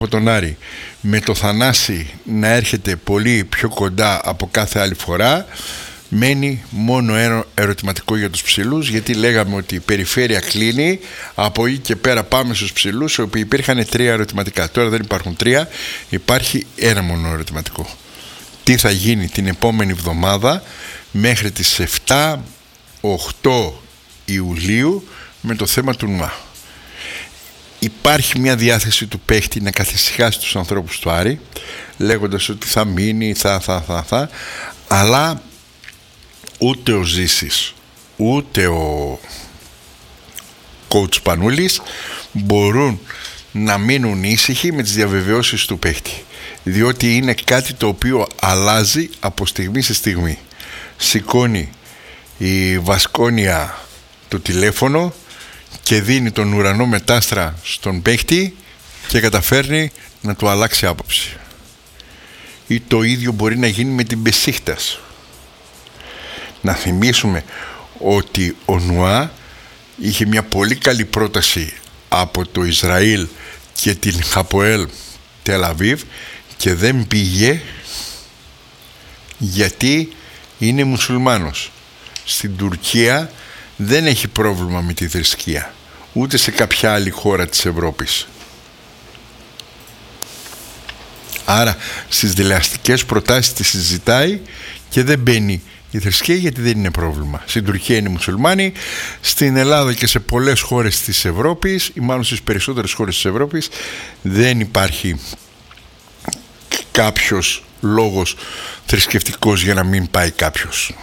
από τον Άρη, με το Θανάση να έρχεται πολύ πιο κοντά από κάθε άλλη φορά, μένει μόνο ένα ερωτηματικό για τους ψηλούς, γιατί λέγαμε ότι η περιφέρεια κλείνει, από εκεί και πέρα πάμε στους ψηλούς, όπου υπήρχαν 3 ερωτηματικά. Τώρα δεν υπάρχουν 3, υπάρχει ένα μόνο ερωτηματικό. Τι θα γίνει την επόμενη εβδομάδα μέχρι τις 7-8 Ιουλίου με το θέμα του ΝΟΑ. Υπάρχει μια διάθεση του παίχτη να καθησυχάσει τους ανθρώπους του Άρη, λέγοντας ότι θα μείνει, αλλά ούτε ο Ζήσης ούτε ο coach Πανούλης μπορούν να μείνουν ήσυχοι με τις διαβεβαιώσεις του παίχτη, διότι είναι κάτι το οποίο αλλάζει από στιγμή σε στιγμή. Σηκώνει η Βασκόνια το τηλέφωνο και δίνει τον ουρανό μετάστρα στον παίχτη και καταφέρνει να του αλλάξει άποψη. Ή το ίδιο μπορεί να γίνει με την Μπεσίχτας. Να θυμίσουμε ότι ο ΝΟΑ είχε μια πολύ καλή πρόταση από το Ισραήλ και την Χαποέλ Τελαβίβ και δεν πήγε γιατί είναι μουσουλμάνος. Στην Τουρκία δεν έχει πρόβλημα με τη θρησκεία, ούτε σε κάποια άλλη χώρα της Ευρώπης. Άρα στις δελεαστικές προτάσεις τη συζητάει και δεν μπαίνει η θρησκεία, γιατί δεν είναι πρόβλημα. Στην Τουρκία είναι μουσουλμάνοι, στην Ελλάδα και σε πολλές χώρες της Ευρώπης, ή μάλλον στις περισσότερες χώρες της Ευρώπης, δεν υπάρχει κάποιος λόγος θρησκευτικός για να μην πάει κάποιος.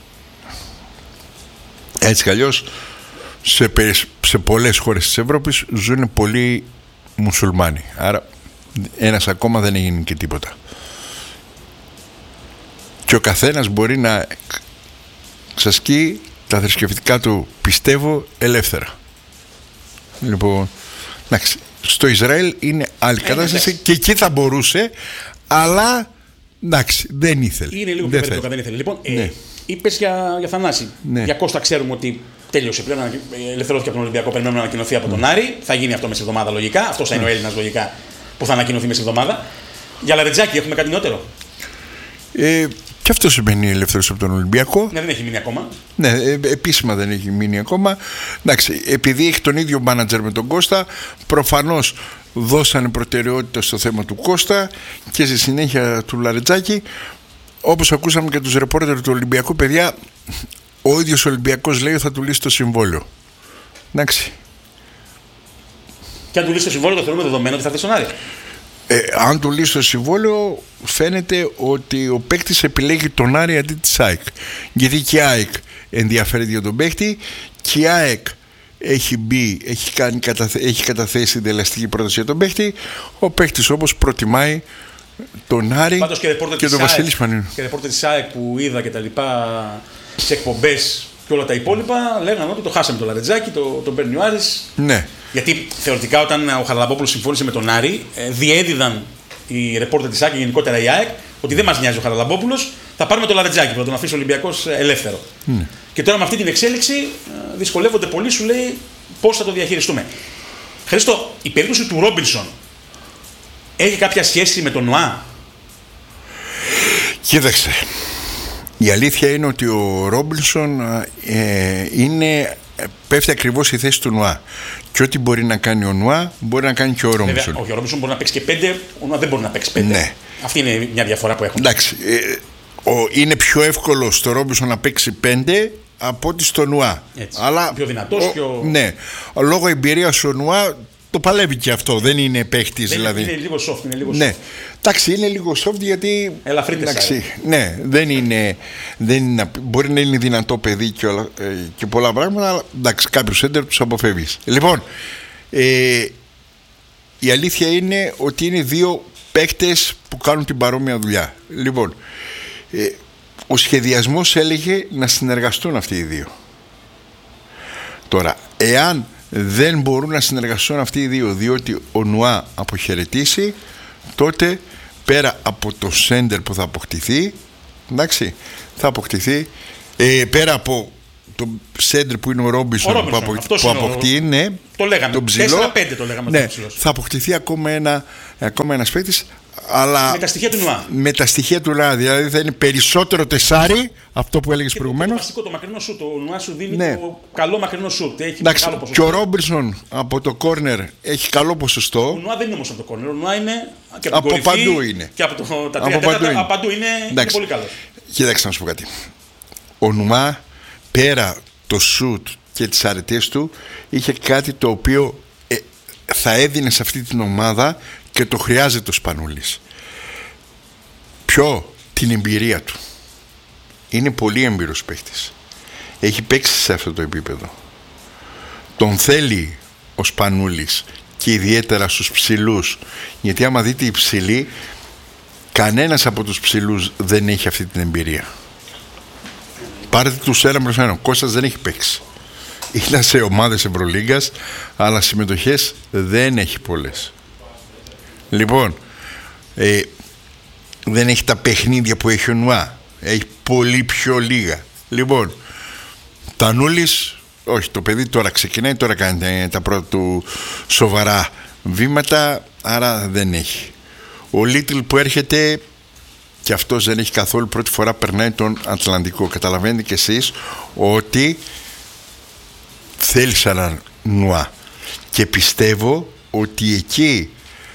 Έτσι κι αλλιώς σε πολλές χώρες της Ευρώπης ζουν πολλοί μουσουλμάνοι, άρα ένας ακόμα δεν έγινε και τίποτα. Και ο καθένας μπορεί να ξασκεί τα θρησκευτικά του, πιστεύω, ελεύθερα. Λοιπόν, εντάξει, στο Ισραήλ είναι άλλη κατάσταση και εκεί θα μπορούσε, αλλά εντάξει, δεν ήθελε. Είναι λίγο πιο περίπτωκα, δεν ήθελε. Λοιπόν, ναι. Είπες για Θανάση. Ναι. Για Κώστα ξέρουμε ότι τέλειωσε πλέον, ελευθερώθηκε από τον Ολυμπιακό, περιμένουμε να ανακοινωθεί από τον Άρη. Θα γίνει αυτό μέσα εβδομάδα λογικά. Αυτό θα είναι ο Έλληνας λογικά που θα ανακοινωθεί μέσα εβδομάδα. Για Λαρετζάκη έχουμε κάτι νεότερο? Και αυτό σημαίνει ελεύθερος από τον Ολυμπιακό. Ναι, δεν έχει μείνει ακόμα. Ναι, επίσημα δεν έχει μείνει ακόμα. Εντάξει, επειδή έχει τον ίδιο μάνατζερ με τον Κώστα, προφανώς δώσανε προτεραιότητα στο θέμα του Κώστα και στη συνέχεια του Λαρετζάκη. Όπως ακούσαμε και τους ρεπόρτερ του Ολυμπιακού, παιδιά, ο ίδιος ο Ολυμπιακός λέει ότι θα του λύσει το συμβόλαιο. Εντάξει. Και αν του λύσει το συμβόλαιο, το θεωρούμε δεδομένο ότι θα έρθει στον Άρη. Αν του λύσει το συμβόλαιο, φαίνεται ότι ο παίκτης επιλέγει τον Άρη αντί της ΑΕΚ. Γιατί και η ΑΕΚ ενδιαφέρεται για τον παίκτη και η ΑΕΚ έχει καταθέσει τελεστική πρόταση για τον παίκτη. Ο παίκτης όμως προτιμάει τον Άρη και τον Βασίλη Σπανίου. Και ρεπόρτερ της ΑΕΚ που είδα και τα λοιπά σε εκπομπές και όλα τα υπόλοιπα λέγανε ότι το χάσαμε το Λαρετζάκη, τον παίρνει ο Άρης. Ναι. Γιατί θεωρητικά όταν ο Χαραλαμπόπουλος συμφώνησε με τον Άρη, διέδιδαν οι ρεπόρτερ της ΑΕΚ και γενικότερα η ΑΕΚ ότι δεν μας νοιάζει ο Χαραλαμπόπουλος, θα πάρουμε το Λαρετζάκη που θα τον αφήσει ο Ολυμπιακός ελεύθερο. Και τώρα με αυτή την εξέλιξη δυσκολεύονται πολλοί, σου λέει, πώς θα το διαχειριστούμε. Χρήστο, η περίπτωση του Ρόμπινσον έχει κάποια σχέση με τον ΝΟΑ? Κοίταξε, η αλήθεια είναι ότι ο Ρόμπινσον πέφτει ακριβώς στη θέση του ΝΟΑ. Και ό,τι μπορεί να κάνει ο ΝΟΑ μπορεί να κάνει και ο Ρόμπινσον. Βέβαια, όχι, ο Ρόμπινσον μπορεί να παίξει και 5, ο ΝΟΑ δεν μπορεί να παίξει 5. Ναι. Αυτή είναι μια διαφορά που έχουν. Εντάξει, είναι πιο εύκολο στο Ρόμπινσον να παίξει 5 από ότι στο ΝΟΑ. Αλλά πιο δυνατός, ναι, λόγω εμπειρίας ο ΝΟΑ το παλεύει και αυτό, δεν είναι παίχτης δηλαδή. Είναι λίγο soft, Ναι, εντάξει, είναι λίγο soft γιατί. Ελαφρύτερα. Ναι, δεν είναι, μπορεί να είναι δυνατό παιδί και πολλά πράγματα, αλλά εντάξει, κάποιους έντερ τους αποφεύγεις. Λοιπόν, η αλήθεια είναι ότι είναι δύο παίκτες που κάνουν την παρόμοια δουλειά. Λοιπόν, ο σχεδιασμός έλεγε να συνεργαστούν αυτοί οι δύο. Τώρα, εάν δεν μπορούν να συνεργαστούν αυτοί οι δύο, διότι ο ΝΟΑ αποχαιρετήσει, τότε πέρα από το σέντερ που θα αποκτηθεί, εντάξει, θα αποκτηθεί, πέρα από το σέντρ που είναι ο Ρόμπινσον που αποκτεί, ναι, το λέγαμε, τον ψηλό, 4-5 το λέγαμε, ναι, θα αποκτηθεί ακόμα ένας παίκτης, αλλά με τα στοιχεία του Νουά. Με τα στοιχεία του Νουά, δηλαδή θα είναι περισσότερο τεσάρι, αυτό που έλεγες προηγουμένως. Το βασικό, το μακρινό σουτ. Ο Νουά σου δίνει, ναι, το καλό μακρινό σουτ. Έχει εντάξει, μεγάλο ποσοστό. Και ο Ρόμπινσον από το κόρνερ έχει καλό ποσοστό. Ο Νουά δεν είναι όμως από το κόρνερ. Ο Νουά είναι και από, από παντού είναι. Και από τα τρία τέταρτα, από παντού είναι πολύ καλό. Κοίταξε να σου πω κάτι. Ο Νουά, πέρα το σουτ και τις αρετές του, είχε κάτι το οποίο θα έδινε σε αυτή την ομάδα και το χρειάζεται ο Σπανούλης. Την εμπειρία του. Είναι πολύ έμπειρος παίκτης. Έχει παίξει σε αυτό το επίπεδο. Τον θέλει ο Σπανούλης και ιδιαίτερα στους ψηλούς, γιατί άμα δείτε οι ψηλοί, κανένας από τους ψηλούς δεν έχει αυτή την εμπειρία. Πάρετε τους ένα προς ένα. Ο Κώστας δεν έχει παίξει. Είναι σε ομάδες Ευρωλίγκας, αλλά συμμετοχές δεν έχει πολλές. Λοιπόν, δεν έχει τα παιχνίδια που έχει ο Νουά. Έχει πολύ πιο λίγα. Λοιπόν, Τανούλης, όχι, το παιδί τώρα ξεκινάει, τώρα κάνει τα πρώτα του σοβαρά βήματα, άρα δεν έχει. Ο Λίτλ που έρχεται, και αυτός δεν έχει καθόλου, πρώτη φορά περνάει τον Ατλαντικό. Καταλαβαίνετε κι εσείς ότι θέλει έναν Νουά. Και πιστεύω ότι εκεί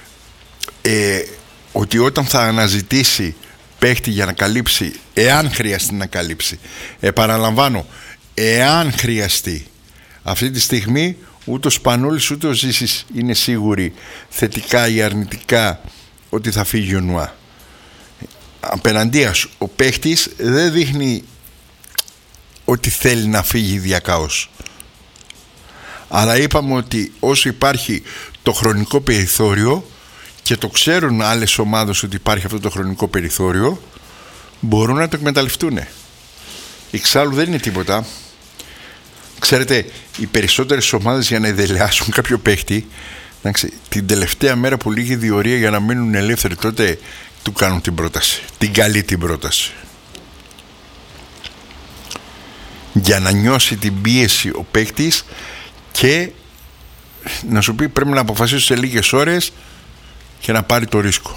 ότι όταν θα αναζητήσει παίχτη για να καλύψει, εάν χρειαστεί να καλύψει, επαναλαμβάνω, εάν χρειαστεί, αυτή τη στιγμή ούτε ο Σπανούλης ούτε ο Ζήσης είναι σίγουροι θετικά ή αρνητικά ότι θα φύγει ο Νουά. Απέναντίας ο παίχτης δεν δείχνει ότι θέλει να φύγει διακάως, αλλά είπαμε ότι όσο υπάρχει το χρονικό περιθώριο και το ξέρουν άλλες ομάδες ότι υπάρχει αυτό το χρονικό περιθώριο, μπορούν να το εκμεταλλευτούν. Εξάλλου δεν είναι τίποτα. Ξέρετε, οι περισσότερες ομάδες για να εδελεάσουν κάποιο παίχτη, την τελευταία μέρα που λύγει η διορία για να μείνουν ελεύθεροι, τότε του κάνουν την πρόταση, την καλή την πρόταση, για να νιώσει την πίεση ο παίχτης και να σου πει πρέπει να αποφασίσει σε λίγες ώρες και να πάρει το ρίσκο.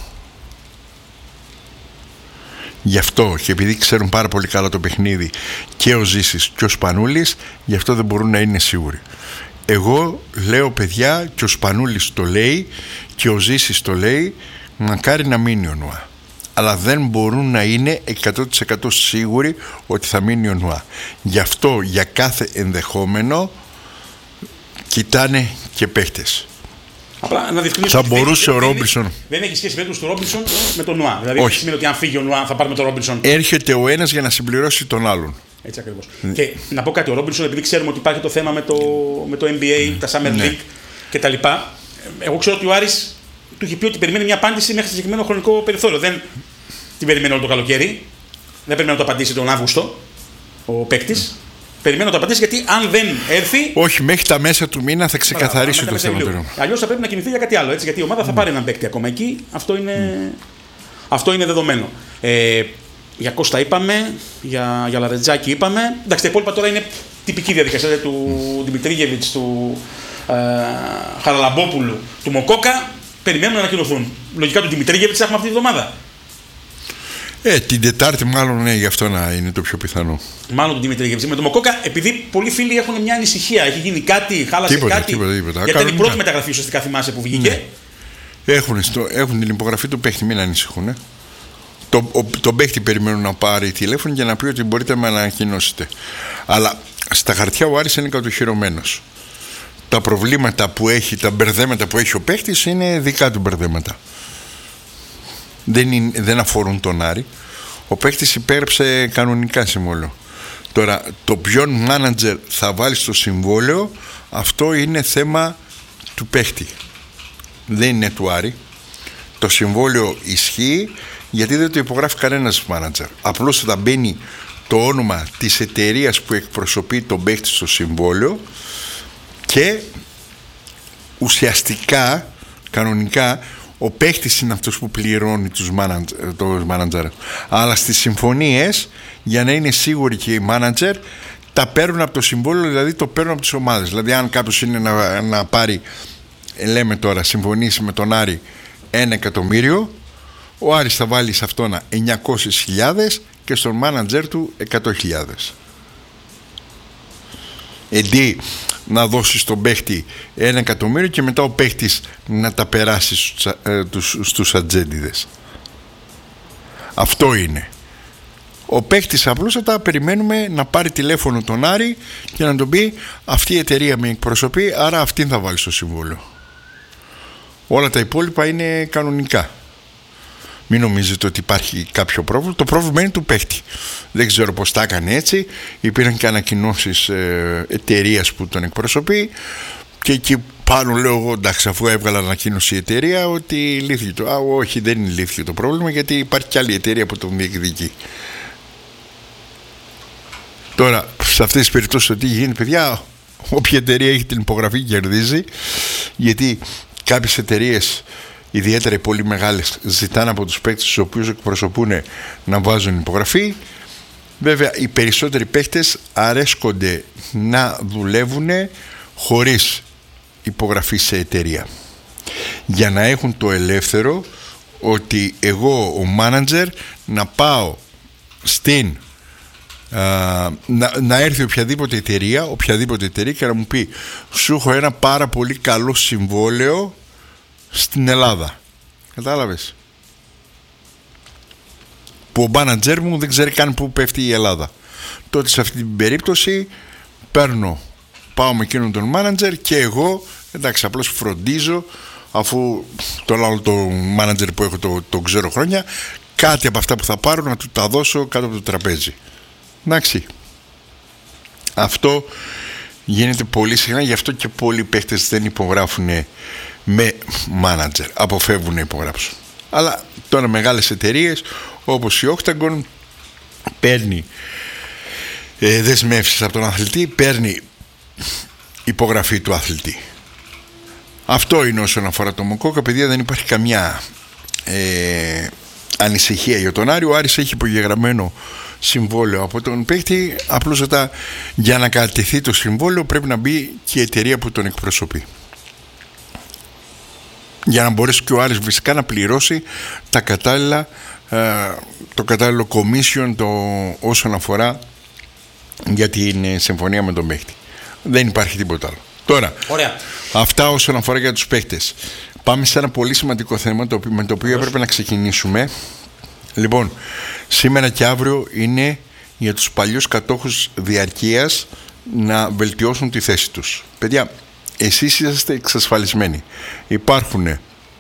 Γι' αυτό, και επειδή ξέρουν πάρα πολύ καλά το παιχνίδι και ο Ζήσης και ο Σπανούλης, γι' αυτό δεν μπορούν να είναι σίγουροι. Εγώ λέω, παιδιά, και ο Σπανούλης το λέει και ο Ζήσης το λέει, μακάρι να μείνει ο Νουά, αλλά δεν μπορούν να είναι 100% σίγουροι ότι θα μείνει ο Νουά. Γι' αυτό για κάθε ενδεχόμενο κοιτάνε και παίχτες. Απλά να διευκρινίσω. Θα μπορούσε ο Ρόμπινσον. Δεν έχει σχέση περίπτωση του Ρόμπινσον με τον Νουά. Δηλαδή, όχι, σημαίνει ότι αν φύγει ο Νουά θα πάρουμε τον Ρόμπινσον. Έρχεται ο ένας για να συμπληρώσει τον άλλον. Έτσι ακριβώς. Και να πω κάτι, ο Ρόμπινσον, επειδή ξέρουμε ότι υπάρχει το θέμα με το NBA, τα Summer League κτλ. Εγώ ξέρω ότι ο Άρης του είχε πει ότι περιμένει μια απάντηση μέχρι συγκεκριμένο χρονικό περιθώριο. Δεν την περιμένει όλο το καλοκαίρι. Δεν περιμένω να το απαντήσει τον Αύγουστο ο παίκτης. Περιμένω να το απαντήσει, γιατί αν δεν έρθει. Όχι, μέχρι τα μέσα του μήνα θα ξεκαθαρίσει το θέμα. Αλλιώς θα πρέπει να κινηθεί για κάτι άλλο. Έτσι, γιατί η ομάδα θα πάρει έναν παίκτη ακόμα εκεί. Αυτό είναι δεδομένο. Για Κώστα είπαμε, για Λαρετζάκη είπαμε. Εντάξει, τα υπόλοιπα τώρα είναι τυπική διαδικασία του Δημητρίγεβιτς, του Χαραλαμπόπουλου, του Μοκόκα. Περιμένουμε να ανακοινωθούν. Λογικά του Δημητρίγεβιτς έχουμε αυτή τη βδομάδα. Την Τετάρτη, μάλλον, γι' αυτό να είναι το πιο πιθανό. Μάλλον τον Δημητρίγεβιτς. Με τον Μοκόκα, επειδή πολλοί φίλοι έχουν μια ανησυχία, έχει γίνει κάτι, χάλασε κάτι. Τίποτα. Γιατί είναι η πρώτη μεταγραφή, ουσιαστικά θυμάσαι, που βγήκε. Ναι. Έχουν την υπογραφή του παίχτη, μην ανησυχούν. Τον παίχτη περιμένουν να πάρει τηλέφωνο για να πει ότι μπορείτε να με ανακοινώσετε. Αλλά στα χαρτιά ο Άρης είναι κατοχυρωμένος. Τα προβλήματα που έχει, τα μπερδέματα που έχει ο παίχτης είναι δικά του μπερδέματα. Δεν αφορούν τον Άρη. Ο παίχτης υπέγραψε κανονικά συμβόλαιο. Τώρα, το ποιον μάνατζερ θα βάλει στο συμβόλαιο, αυτό είναι θέμα του παίχτη. Δεν είναι του Άρη. Το συμβόλαιο ισχύει γιατί δεν το υπογράφει κανένας μάνατζερ. Απλώς θα μπαίνει το όνομα της εταιρείας που εκπροσωπεί τον παίχτη στο συμβόλαιο και ουσιαστικά, κανονικά, ο παίχτης είναι αυτός που πληρώνει τους μάνατζερ. Αλλά στις συμφωνίες, για να είναι σίγουροι και οι μάνατζερ, τα παίρνουν από το συμβόλαιο, δηλαδή το παίρνουν από τις ομάδες. Δηλαδή αν κάποιος είναι να πάρει, λέμε τώρα, συμφωνήσει με τον Άρη 1 εκατομμύριο, ο Άρης θα βάλει σε αυτόν 900.000 και στον μάνατζερ του 100.000. Εντί να δώσει στον παίχτη 1 εκατομμύριο και μετά ο παίχτης να τα περάσει στους ατζέντιδες. Αυτό είναι. Ο παίχτης απλούστατα περιμένουμε να πάρει τηλέφωνο τον Άρη και να τον πει αυτή η εταιρεία με εκπροσωπεί, άρα αυτήν θα βάλει στο συμβόλαιο. Όλα τα υπόλοιπα είναι κανονικά. Μην νομίζετε ότι υπάρχει κάποιο πρόβλημα. Το πρόβλημα είναι του παίχτη. Δεν ξέρω πώς τα έκανε έτσι. Υπήρχαν και ανακοινώσεις εταιρείας που τον εκπροσωπεί και εκεί πάνω λέω εγώ, εντάξει, αφού έβγαλα ανακοίνωση η εταιρεία, ότι λύθηκε το. Όχι, δεν είναι λύθηκε το πρόβλημα, γιατί υπάρχει και άλλη εταιρεία που τον διεκδικεί. Τώρα, σε αυτές τις περιπτώσεις, το τι γίνεται, παιδιά, όποια εταιρεία έχει την υπογραφή κερδίζει, γιατί κάποιες εταιρείες, ιδιαίτερα οι πολύ μεγάλες, ζητάνε από τους παίκτες τους οποίους εκπροσωπούν να βάζουν υπογραφή. Βέβαια, οι περισσότεροι παίκτες αρέσκονται να δουλεύουν χωρίς υπογραφή σε εταιρεία, για να έχουν το ελεύθερο ότι εγώ ο μάνατζερ να πάω στην να έρθει οποιαδήποτε εταιρεία και να μου πει σου έχω ένα πάρα πολύ καλό συμβόλαιο στην Ελλάδα. Κατάλαβες? Που ο μάνατζερ μου δεν ξέρει καν πού πέφτει η Ελλάδα. Τότε σε αυτή την περίπτωση πάω με εκείνον τον μάνατζερ και εγώ, εντάξει, απλώς φροντίζω, αφού τον άλλο το μάνατζερ που έχω το ξέρω χρόνια, κάτι από αυτά που θα πάρω να του τα δώσω κάτω από το τραπέζι. Εντάξει. Αυτό γίνεται πολύ συχνά, γι' αυτό και πολλοί παίχτες δεν υπογράφουν με μάνατζερ, αποφεύγουν να υπογράψουν. Αλλά τώρα μεγάλες εταιρείες όπως η Octagon παίρνει δεσμεύσεις από τον αθλητή, παίρνει υπογραφή του αθλητή. Αυτό είναι όσον αφορά το Μοκόκα. Παιδιά, δεν υπάρχει καμιά ανησυχία για τον Άρη. Ο Άρης έχει υπογεγραμμένο συμβόλαιο από τον παίκτη. Απλώς για να κατατεθεί το συμβόλαιο πρέπει να μπει και η εταιρεία που τον εκπροσωπεί, για να μπορέσει και ο Άρης φυσικά να πληρώσει τα κατάλληλα, το κατάλληλο commission όσον αφορά για την συμφωνία με τον παίκτη. Δεν υπάρχει τίποτα άλλο. Τώρα, ωραία. Αυτά όσον αφορά για τους παίκτες. Πάμε σε ένα πολύ σημαντικό θέμα με το οποίο έπρεπε να ξεκινήσουμε. Λοιπόν, σήμερα και αύριο είναι για τους παλιούς κατόχους διαρκείας να βελτιώσουν τη θέση τους. Παιδιά, εσείς είσαστε εξασφαλισμένοι. Υπάρχουν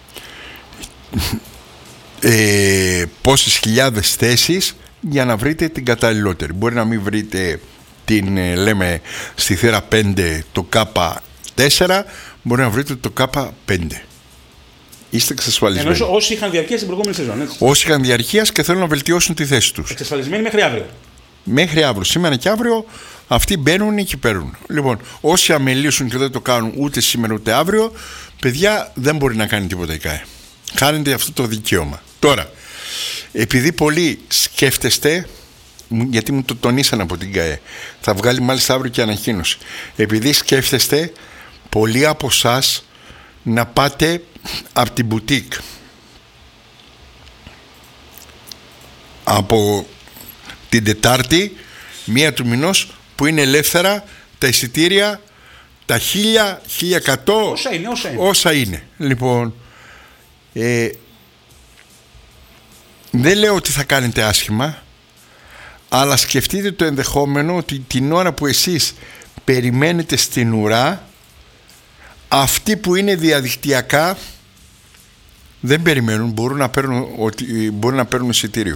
πόσες χιλιάδες θέσεις για να βρείτε την καταλληλότερη. Μπορεί να μην βρείτε την, λέμε, στη θύρα 5 το K4, μπορεί να βρείτε το K5. Είστε εξασφαλισμένοι. Ενώ όσοι είχαν διαρκεία στην προηγούμενη σεζόν, έτσι. Όσοι είχαν διαρκεία και θέλουν να βελτιώσουν τη θέση τους. Εξασφαλισμένοι μέχρι αύριο. Μέχρι αύριο. Σήμερα και αύριο αυτοί μπαίνουν και παίρνουν. Λοιπόν, όσοι αμελήσουν και δεν το κάνουν ούτε σήμερα ούτε αύριο, παιδιά, δεν μπορεί να κάνει τίποτα η ΚΑΕ. Χάνετε αυτό το δικαίωμα. Τώρα, επειδή πολλοί σκέφτεστε, γιατί μου το τονίσαν από την ΚΑΕ, θα βγάλει μάλιστα αύριο και ανακοίνωση. Επειδή σκέφτεστε πολλοί από εσάς να πάτε από την μπουτίκ, από την Τετάρτη 1 του μηνός, που είναι ελεύθερα τα εισιτήρια, τα 1000, 1100, όσα είναι. Λοιπόν, δεν λέω ότι θα κάνετε άσχημα, αλλά σκεφτείτε το ενδεχόμενο ότι την ώρα που εσείς περιμένετε στην ουρά, αυτοί που είναι διαδικτυακά δεν περιμένουν, μπορούν να παίρνουν εισιτήριο.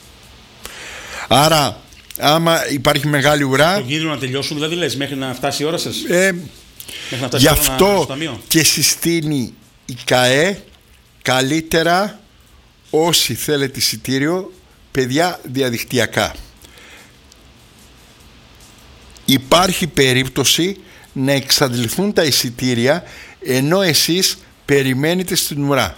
Άρα, άμα υπάρχει μεγάλη ουρά, το κίνδυνο να τελειώσουν, δηλαδή λες, μέχρι να φτάσει η ώρα σας. Γι' αυτό και συστήνει η ΚΑΕ καλύτερα όσοι θέλετε εισιτήριο, παιδιά, διαδικτυακά. Υπάρχει περίπτωση να εξαντληθούν τα εισιτήρια ενώ εσείς περιμένετε στην ουρά.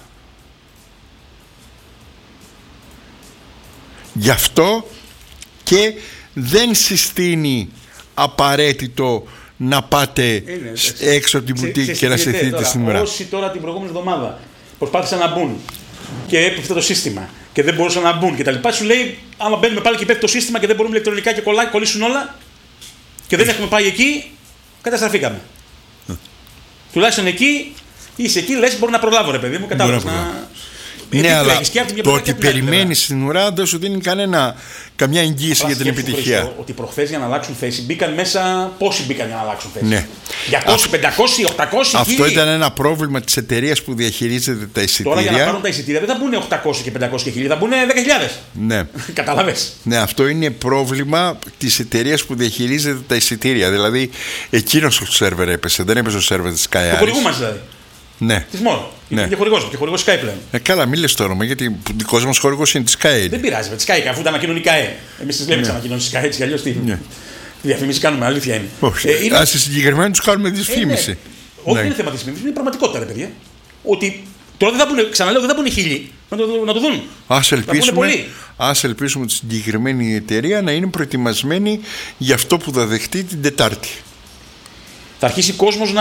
Γι' αυτό και δεν συστήνει απαραίτητο να πάτε έξω από την μπουτίκη και να στηθείτε στην ουρά. Όσοι τώρα την προηγούμενη εβδομάδα προσπάθησαν να μπουν και έπεφτε το σύστημα και δεν μπορούσαν να μπουν κτλ. Σου λέει, άμα μπαίνουμε πάλι και πέφτει το σύστημα και δεν μπορούμε ηλεκτρονικά και κολλήσουν όλα και δεν έχουμε πάει εκεί, καταστραφήκαμε. Τουλάχιστον εκεί, είσαι εκεί, λες μπορώ να προλάβω, ρε παιδί μου, κατάλαβες να. Ναι, αλλά το ότι περιμένει στην ουρά δεν σου δίνει καμιά εγγύηση για την επιτυχία. Ότι προχθές για να αλλάξουν θέση μπήκαν μέσα. Πόσοι μπήκαν για να αλλάξουν θέση? Ναι. 200, 500, 800. Αυτό ήταν ένα πρόβλημα της εταιρείας που διαχειρίζεται τα εισιτήρια. Τώρα για να πάρουν τα εισιτήρια δεν θα μπουν 800 και 500 και 1000, θα μπουν 10.000. Ναι. Καταλαβες. Ναι, αυτό είναι πρόβλημα της εταιρείας που διαχειρίζεται τα εισιτήρια. Δηλαδή, εκείνος ο σερβερ έπεσε, δεν έπεσε ο σερβερ της Sky. Το χορηγού μας δηλαδή. Ναι. Της μόνο. Ναι. Και χορηγός Sky πλέον. Καλά, μην λες το όνομα, γιατί ο δικός μας χορηγός είναι της Sky. Δεν πειράζει, με τη Sky, αφού τα ανακοινώνει η ΚΑΕ. Εμείς τις λέμε ανακοινώνει τη Sky, έτσι κι αλλιώς τι. Διαφήμιση κάνουμε, αλήθεια είναι. Όχι. Ας συγκεκριμένα τους κάνουμε δυσφήμιση. Ναι. Όχι, δεν είναι θέμα της φήμησης, είναι πραγματικότητα, ρε παιδιά. Ότι τώρα δεν θα πούνε, ξαναλέω, δεν θα πούνε 1000 να το δουν. Ας ελπίσουμε τη συγκεκριμένη εταιρεία να είναι προετοιμασμένη για αυτό που θα δεχτεί την Τετάρτη. Θα αρχίσει ο κόσμος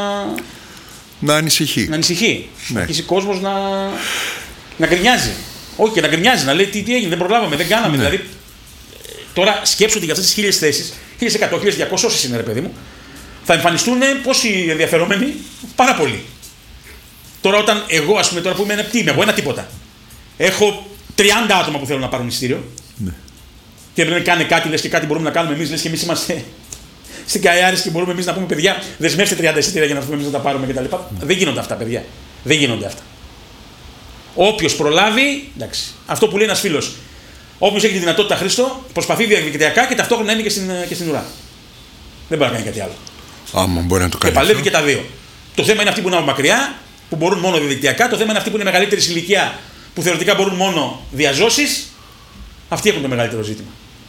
να ανησυχεί. Θα αρχίσει ο κόσμος να γκρινιάζει. Όχι, και να γκρινιάζει, να λέει τι έγινε, δεν προλάβαμε, δεν κάναμε. Ναι. Δηλαδή, τώρα σκέψου ότι για αυτές τις 1000 θέσεις, 1100, 1200 όσες είναι, ρε παιδί μου, θα εμφανιστούν πόσοι ενδιαφερόμενοι, πάρα πολλοί. Τώρα, όταν εγώ, ας πούμε, τώρα που είμαι ένα τίποτα, έχω 30 άτομα που θέλουν να πάρουν εισιτήριο. Ναι. Και πρέπει να κάνει κάτι, λες και κάτι μπορούμε να κάνουμε εμείς, λες και εμείς είμαστε στην Καϊάρης και μπορούμε εμείς να πούμε, παιδιά, δεσμεύστε 30 εισιτήρια για να έρθουμε εμείς να τα πάρουμε κτλ. Δεν γίνονται αυτά, παιδιά. Δεν γίνονται αυτά. Όποιος προλάβει, εντάξει. Αυτό που λέει ένας φίλος, όποιος έχει τη δυνατότητα, Χρήστο, προσπαθεί διαδικτυακά και ταυτόχρονα είναι και στην ουρά. Δεν μπορεί να κάνει κάτι άλλο. Άμα μπορεί να το κάνει. Και παλεύει και τα δύο. Το θέμα είναι αυτοί που είναι από μακριά, που μπορούν μόνο διαδικτυακά. Το θέμα είναι αυτοί που είναι μεγαλύτερη ηλικία, που θεωρητικά μπορούν μόνο διαζώσεις. Αυτοί έχουν το μεγαλύτερο ζήτημα.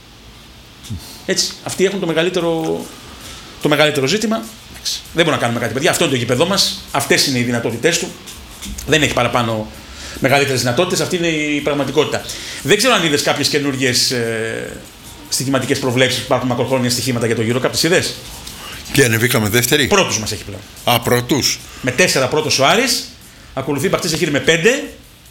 Έτσι. Αυτοί έχουν το μεγαλύτερο ζήτημα. Δεν μπορούμε να κάνουμε κάτι, παιδιά. Αυτό είναι το γήπεδό μας. Αυτές είναι οι δυνατότητές του. Δεν έχει παραπάνω μεγαλύτερες δυνατότητες. Αυτή είναι η πραγματικότητα. Δεν ξέρω αν είδες κάποιες καινούργιες στοιχηματικές προβλέψεις που υπάρχουν μακροχρόνια στοιχήματα για το Euro Cup. Τις είδες? Και ανεβήκαμε δεύτερη. Πρώτους μας έχει πλέον. Πρώτους. Με 4 πρώτος ο Άρης. Ακολουθεί η Παχτής Εχήρη με 5.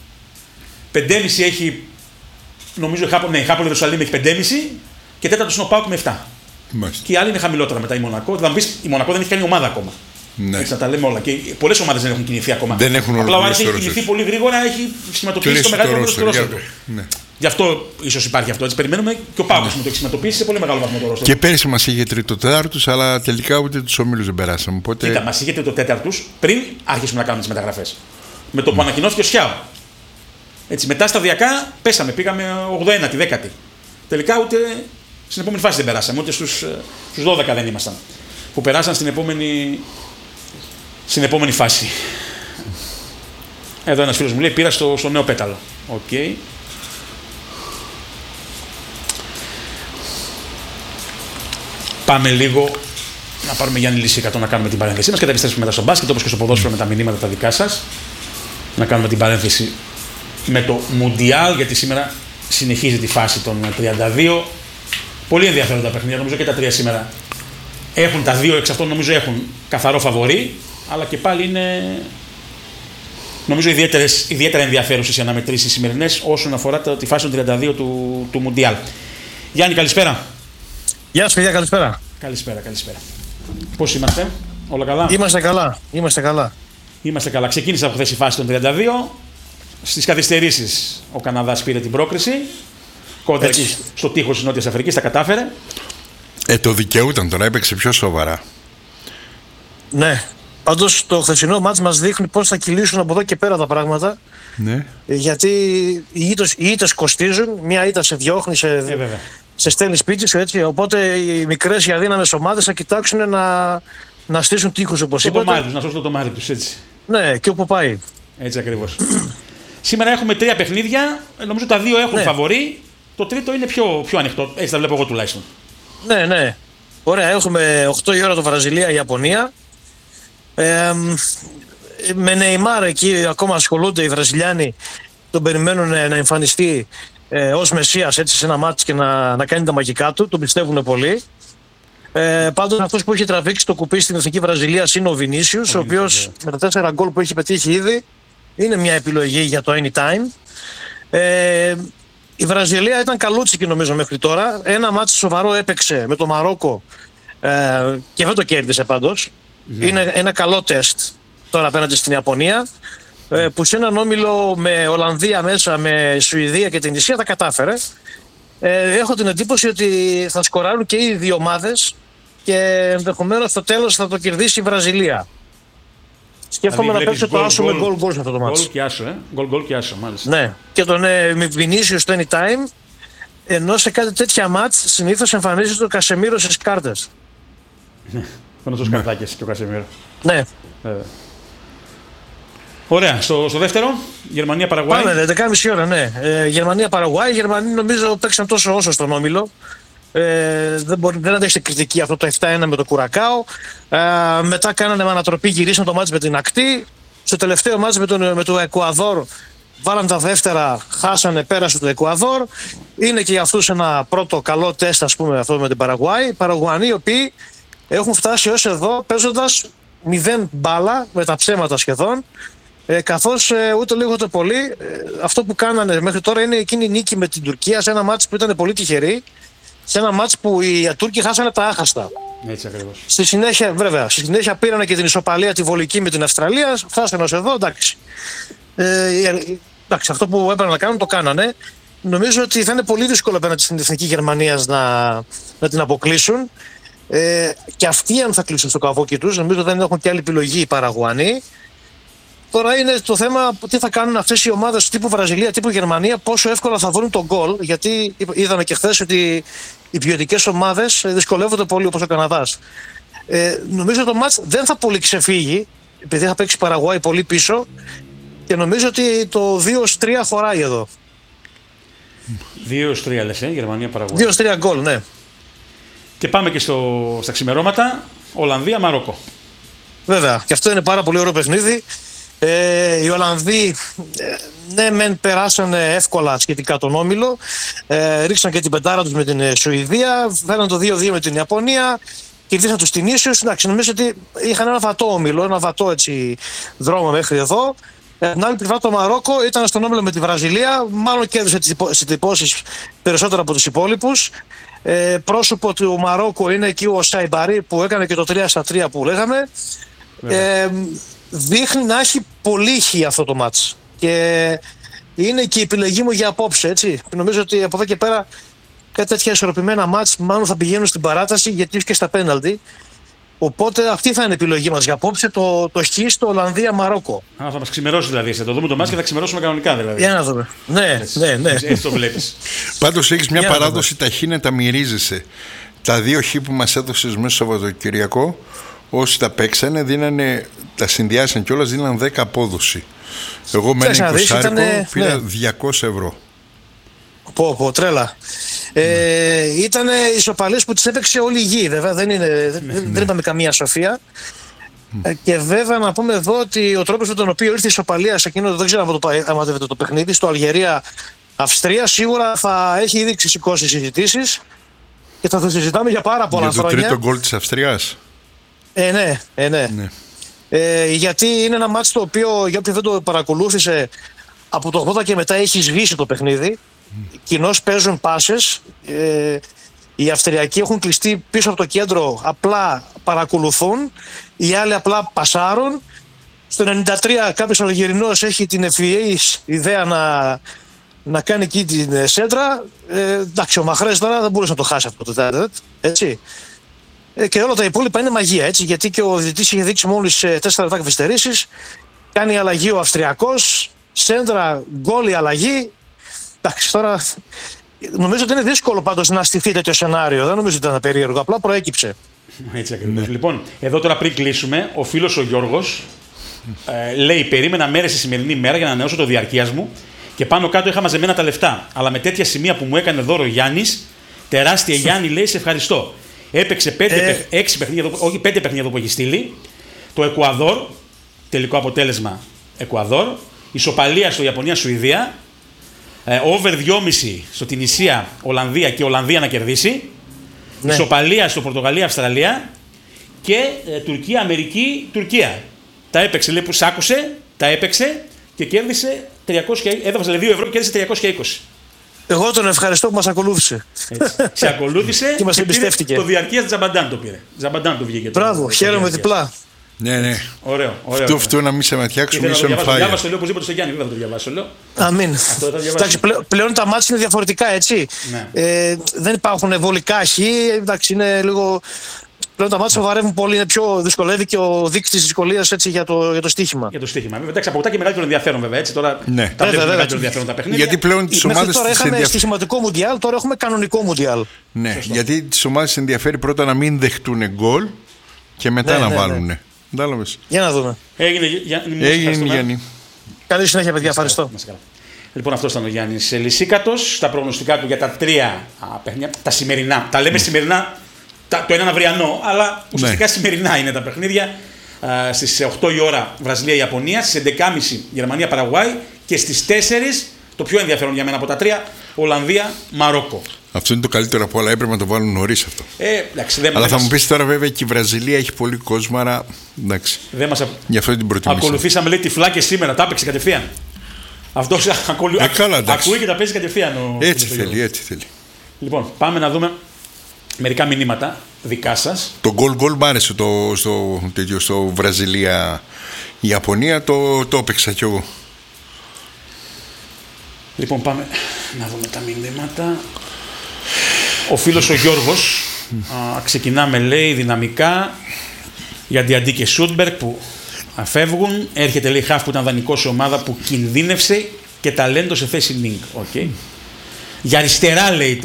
5,5 έχει. Νομίζω η Χάπολη Ιερουσαλήμ έχει 5,5. Και τέταρτος είναι ο ΠΑΟΚ με 7. Μάλιστα. Και οι άλλοι είναι χαμηλότερα μετά η Μονακό. Θα μου πεις, η Μονακό δεν έχει κάνει ομάδα ακόμα. Ναι. Έτσι να τα λέμε όλα. Και πολλές ομάδες δεν έχουν κινηθεί ακόμα. Δεν έχουν. Απλά ο Άρης έχει κινηθεί πολύ γρήγορα, έχει σχηματοποιήσει το μεγαλύτερο μέρο του ρόστερ του. Ναι. Γι' αυτό ίσως υπάρχει αυτό. Έτσι περιμένουμε και ο ΠΑΟΚ να το έχει σχηματοποιήσει σε πολύ μεγάλο βαθμό το ρόστερ. Και πέρυσι μας είχε τρίτο-τέταρτους, αλλά τελικά ούτε τους ομίλους δεν περάσαμε. Οπότε... Κοίτα, μας είχε τρίτο-τέταρτους πριν άρχισουμε να κάνουμε τις μεταγραφές. Με το που ανακοινώθηκε ο Σιάο. Έτσι, μετά σταδιακά πέσαμε, πήγαμε 81η, 10η. Τελικά ούτε στην επόμενη φάση δεν περάσαμε, ούτε στους 12 δεν ήμασταν. Που περάσαν στην επόμενη φάση. Εδώ ένας φίλος μου λέει: πήρα στο νέο πέταλο. Οκ. Πάμε λίγο να πάρουμε Γιάννη Λύση 100 να κάνουμε την παρένθεσή μας και θα επιστρέψουμε μετά στο μπάσκετ, όπως και στο ποδόσφαιρο με τα μηνύματα τα δικά σας. Να κάνουμε την παρένθεση με το Μουντιάλ, γιατί σήμερα συνεχίζει τη φάση των 32. Πολύ ενδιαφέροντα παιχνίδια, νομίζω και τα τρία σήμερα έχουν, τα δύο εξ αυτών νομίζω έχουν καθαρό φαβορί, αλλά και πάλι είναι νομίζω ιδιαίτερα ενδιαφέρουσες οι αναμετρήσεις σημερινές όσον αφορά τη φάση των 32 του Μουντιάλ. Γιάννη, καλησπέρα. Γεια σας παιδιά, καλησπέρα. Καλησπέρα. Πώς είμαστε, όλα καλά? Είμαστε καλά. Ξεκίνησε από χθες η φάση των 32. Στις καθυστερήσεις ο Καναδάς πήρε την πρόκριση. Κόντρα εκεί στο τείχος της Νότιας Αφρικής, τα κατάφερε. Το δικαιούταν, τώρα έπαιξε πιο σοβαρά. Ναι. Πάντως το χθεσινό μάτς μας δείχνει πώς θα κυλήσουν από εδώ και πέρα τα πράγματα. Ναι. Γιατί οι ήττες κοστίζουν, μια ήττα σε διώχνει, σε στέλνει σπίτι σου, έτσι. Οπότε οι μικρές και αδύναμες ομάδες θα κοιτάξουν να στήσουν τείχους, όπως είπατε. Να σώσουν το τομάρι τους, έτσι. Ναι, και όπου πάει. Έτσι ακριβώς. Σήμερα έχουμε 3 παιχνίδια. Νομίζω τα 2 έχουν φαβορί. Το τρίτο είναι πιο ανοιχτό. Έτσι τα βλέπω εγώ τουλάχιστον. Ναι. Ωραία, έχουμε 8 η ώρα το Βραζιλία-Ιαπωνία. Με Νεϊμάρ εκεί ακόμα ασχολούνται οι Βραζιλιάνοι. Τον περιμένουν να εμφανιστεί ως Μεσσίας, έτσι, σε ένα μάτς και να κάνει τα μαγικά του. Τον πιστεύουν πολύ. Πάντως αυτός που έχει τραβήξει το κουπί στην Εθνική Βραζιλίας είναι ο Βινίσιους, ο οποίος με τα 4 γκολ που έχει πετύχει ήδη είναι μια επιλογή για το anytime. Η Βραζιλία ήταν καλούτσικη νομίζω μέχρι τώρα. Ένα μάτσο σοβαρό έπαιξε με το Μαρόκο και δεν το κέρδισε πάντως. Είναι ένα καλό τεστ τώρα απέναντι στην Ιαπωνία, που σε έναν όμιλο με Ολλανδία μέσα, με Σουηδία και την Ισία τα κατάφερε. Έχω την εντύπωση ότι θα σκοράρουν και οι δύο ομάδες και ενδεχομένως στο τέλος θα το κερδίσει η Βραζιλία. Σκέφτομαι να παίξω το άσο με γκολ σε αυτό το μάτσο. Γκολ και άσο, μάλιστα. Ναι, και τον Vinicius στο anytime, ενώ σε κάτι τέτοια μάτς συνήθως εμφανίζεται ο Κασεμίρο στις κάρτες. Ναι, γνωστός καρτάκες και ο Κασεμίρο. Ναι. Ωραία, στο δεύτερο, Γερμανία-Παραγουάη. Πάμε, 11.30 ώρα, ναι. Γερμανία-Παραγουάη. Οι Γερμανοί νομίζω παίξαν τόσο όσο στον όμιλο. Δεν αντέχει κριτική αυτό το 7-1 με το Κουρακάο. Μετά κάνανε με ανατροπή, γυρίσαν το μάτς με την Ακτή. Στο τελευταίο μάτς με το Εκουαδόρ βάλαν τα δεύτερα, χάσανε, πέρασε το Εκουαδόρ. Είναι και για αυτούς ένα πρώτο καλό τεστ, ας πούμε, αυτό με την Παραγουάη. Οι Παραγουανοί οι οποίοι έχουν φτάσει ως εδώ παίζοντας 0 μπάλα, με τα ψέματα σχεδόν. Καθώς ούτε λίγο ούτε πολύ αυτό που κάνανε μέχρι τώρα είναι εκείνη η νίκη με την Τουρκία σε ένα μάτς που ήταν πολύ τυχερή, σε ένα μάτς που οι Τούρκοι χάσανε τα άχαστα. Έτσι ακριβώς. Στη συνέχεια πήρανε και την ισοπαλία τη βολική με την Αυστραλία, φτάσανε ως εδώ, εντάξει. Εντάξει, αυτό που έπρεπε να κάνουν το κάνανε. Νομίζω ότι θα είναι πολύ δύσκολο απέναντι στην Εθνική Γερμανίας να την αποκλείσουν. Και αυτοί αν θα κλείσουν στο καβόκι τους, νομίζω δεν έχουν και άλλη επιλογή οι Παραγουανοί. Τώρα είναι το θέμα τι θα κάνουν αυτές οι ομάδες τύπου Βραζιλία, τύπου Γερμανία, πόσο εύκολα θα βρουν τον γκολ. Γιατί είδαμε και χθες ότι οι ποιοτικές ομάδες δυσκολεύονται πολύ, όπως ο Καναδάς. Νομίζω το μάτς δεν θα πολύ ξεφύγει, επειδή θα παίξει η Παραγουάη πολύ πίσω, και νομίζω ότι το 2-3 χωράει εδώ. 2-3 λες, Γερμανία-Παραγουάη. 2-3 γκολ, ναι. Και πάμε και στα ξημερώματα, Ολλανδία-Μαρόκο. Βέβαια, και αυτό είναι πάρα πολύ ωραίο παιχνίδι. Οι Ολλανδοί ναι μεν περάσανε εύκολα σχετικά τον όμιλο, ρίξαν και την πεντάρα τους με την Σουηδία, φέραν το 2-2 με την Ιαπωνία, κερδίσαν τους Τινήσιους. Εντάξει, νομίζω ότι είχαν ένα βατό όμιλο, ένα βατό έτσι δρόμο μέχρι εδώ. Την άλλη πλευρά το Μαρόκο ήταν στον όμιλο με τη Βραζιλία, μάλλον κέρδισε τις εντυπώσεις περισσότερο από τους υπόλοιπους. Πρόσωπο του Μαρόκο είναι εκεί ο Σαϊμπαρί που έκανε και το 3-3 που λέγαμε. Δείχνει να έχει πολύ χ αυτό το μάτς και είναι και η επιλογή μου για απόψε, έτσι. Νομίζω ότι από εδώ και πέρα κάτι τέτοια ισορροπημένα μάτς μάλλον θα πηγαίνουν στην παράταση, γιατί και στα πέναλτι. Οπότε αυτή θα είναι η επιλογή μας για απόψε, το χ στο Ολλανδία-Μαρόκο. Θα μας ξημερώσει δηλαδή, θα το δούμε το μάτς και θα ξημερώσουμε κανονικά δηλαδή. Για να δούμε. Ναι. Έτσι το βλέπεις. Πάντως έχεις μια παράδοση τα χ να τα μυρίζεσαι. Τα 2 χ που μας έδωσες μέσα στο Σαββατοκυριακό, όσοι τα παίξανε, τα συνδυάσαν κιόλας, δίναν 10 απόδοση. Εγώ με ένα 20 πήρα 200 ευρώ. Πω, τρέλα. Ήταν ισοπαλίες που τις έπαιξε όλη η γη, βέβαια, δεν είπαμε καμία σοφία. Και βέβαια να πούμε εδώ ότι ο τρόπος με τον οποίο ήρθε η ισοπαλία σε εκείνο, δεν ξέρω αν δείτε το παιχνίδι, στο Αλγερία-Αυστρία, σίγουρα θα έχει ήδη ξεσηκώσει συζητήσεις και θα το συζητάμε για πάρα πολλά χρόνια. Για το τρίτο γκολ της Αυστρίας. Ναι. Γιατί είναι ένα μάτς το οποίο, για όποιον δεν το παρακολούθησε, από το 80 και μετά έχει σβήσει το παιχνίδι. Κοινώς παίζουν πάσες. Οι Αυστριακοί έχουν κλειστεί πίσω από το κέντρο, απλά παρακολουθούν. Οι άλλοι απλά πασάρουν. Στο 93 κάποιος Αλγερινός έχει την ευφυής ιδέα να κάνει εκεί την σέντρα. Εντάξει, ο Μαχρές τώρα δεν μπορούσε να το χάσει αυτό το τάρετ, έτσι. Και όλα τα υπόλοιπα είναι μαγεία, έτσι, γιατί και ο διαιτητής είχε δείξει μόλις 4 λεπτά καθυστερήσεις. Κάνει αλλαγή ο Αυστριακός, σέντρα, γκολ, η αλλαγή. Εντάξει, τώρα νομίζω ότι είναι δύσκολο πάντως να στηθεί τέτοιο σενάριο. Δεν νομίζω ότι ήταν περίεργο, απλά προέκυψε. Έτσι ακριβώς. Λοιπόν, εδώ τώρα πριν κλείσουμε, ο φίλος ο Γιώργος λέει: περίμενα μέρες τη σημερινή μέρα για να ανανεώσω το διαρκείας μου και πάνω κάτω είχα μαζεμένα τα λεφτά. Αλλά με τέτοια σημεία που μου έκανε δώρο ο Γιάννης, τεράστια Γιάννη, λέει: σε ευχαριστώ. Έπαιξε 5 παιχνίδια εδώ που έχει στείλει. Το Εκουαδόρ, τελικό αποτέλεσμα Εκουαδόρ. Ισοπαλία στο Ιαπωνία-Σουηδία. Over 2,5 στο Τινησία, Ολλανδία και Ολλανδία να κερδίσει. Ναι. Ισοπαλία στο Πορτογαλία-Αυστραλία και Τουρκία-Αμερική-Τουρκία. Τα έπαιξε, λέει, που σ' άκουσε, τα έπαιξε και κέρδισε 300, έδωσε 2 ευρώ και κέρδισε 320. Εγώ τον ευχαριστώ που μας ακολούθησε. Σε ακολούθησε και μας εμπιστεύτηκε. Το διαρκείας Τζαμπαντάν το πήρε. Τζαμπαντάν το βγήκε. Μπράβο, χαίρομαι διπλά. Ναι. Ωραίο. Αυτό να μην σε ματιάξουμε, είσαι on fire. Διάβασα το λέω οπωσδήποτε στο Γιάννη, δεν θα το διαβάσω. Αμήν. Πλέον τα μάτια είναι διαφορετικά, έτσι. Ναι. Δεν υπάρχουν βολικά χ, εντάξει, είναι λίγο. Πλέον τα μάτια σοβαρεύουν πολύ, είναι πιο δυσκολεύει και ο δείκτης της δυσκολίας για το στοίχημα. Για το στοίχημα. Εντάξει, αποκτά και μεγαλύτερο ενδιαφέρον βέβαια. Έτσι, τώρα ναι. τα βλέπουμε μεγαλύτερο ενδιαφέρον τα παιχνίδια. Γιατί πλέον τις ομάδες. Τώρα είχαμε στοιχηματικό μουντιάλ, τώρα έχουμε κανονικό μουντιάλ. Ναι, σωστό. Γιατί τις ομάδες ενδιαφέρει πρώτα να μην δεχτούν γκολ και μετά να βάλουν. Για να δούμε. Έγινε Γιάννη. Καλή συνέχεια, παιδιά. Ευχαριστώ. Λοιπόν, αυτό ήταν ο Γιάννης Λυσίκατος. Τα προγνωστικά του για τα 3 παιχνίδια, τα σημερινά. Τα λέμε σημερινά, το έναν αυριανό, αλλά ουσιαστικά σημερινά είναι τα παιχνίδια. Στις 8 η ώρα Βραζιλία-Ιαπωνία, στις 11.30 Γερμανία-Παραγουάη και στις 4 το πιο ενδιαφέρον για μένα από τα 3 Ολλανδία-Μαρόκο. Αυτό είναι το καλύτερο από όλα. Έπρεπε να το βάλουν νωρίς αυτό. Εντάξει, αλλά θα μου πεις τώρα, βέβαια, και η Βραζιλία έχει πολύ κόσμο, άρα εντάξει. Γι' αυτό την προτιμήσα. Ακολουθήσαμε, λέει, τυφλά και σήμερα. Τα έπαιξε κατευθείαν. Αυτό ακούει και τα παίζει κατευθείαν. Έτσι θέλει. Λοιπόν, πάμε να δούμε μερικά μηνύματα δικά σας. Το γκολ μ' άρεσε στο Βραζιλία-Ιαπωνία, το έπαιξα κι εγώ. Λοιπόν, πάμε να δούμε τα μηνύματα. Ο φίλος ο Γιώργος ξεκινάμε, λέει, δυναμικά για Διαντί και Σούντμπεργκ που φεύγουν. Έρχεται, λέει, χαφ που ήταν δανεικό σε ομάδα που κινδύνευσε και ταλέντο σε θέση Νίγκ. Okay. Για αριστερά, λέει,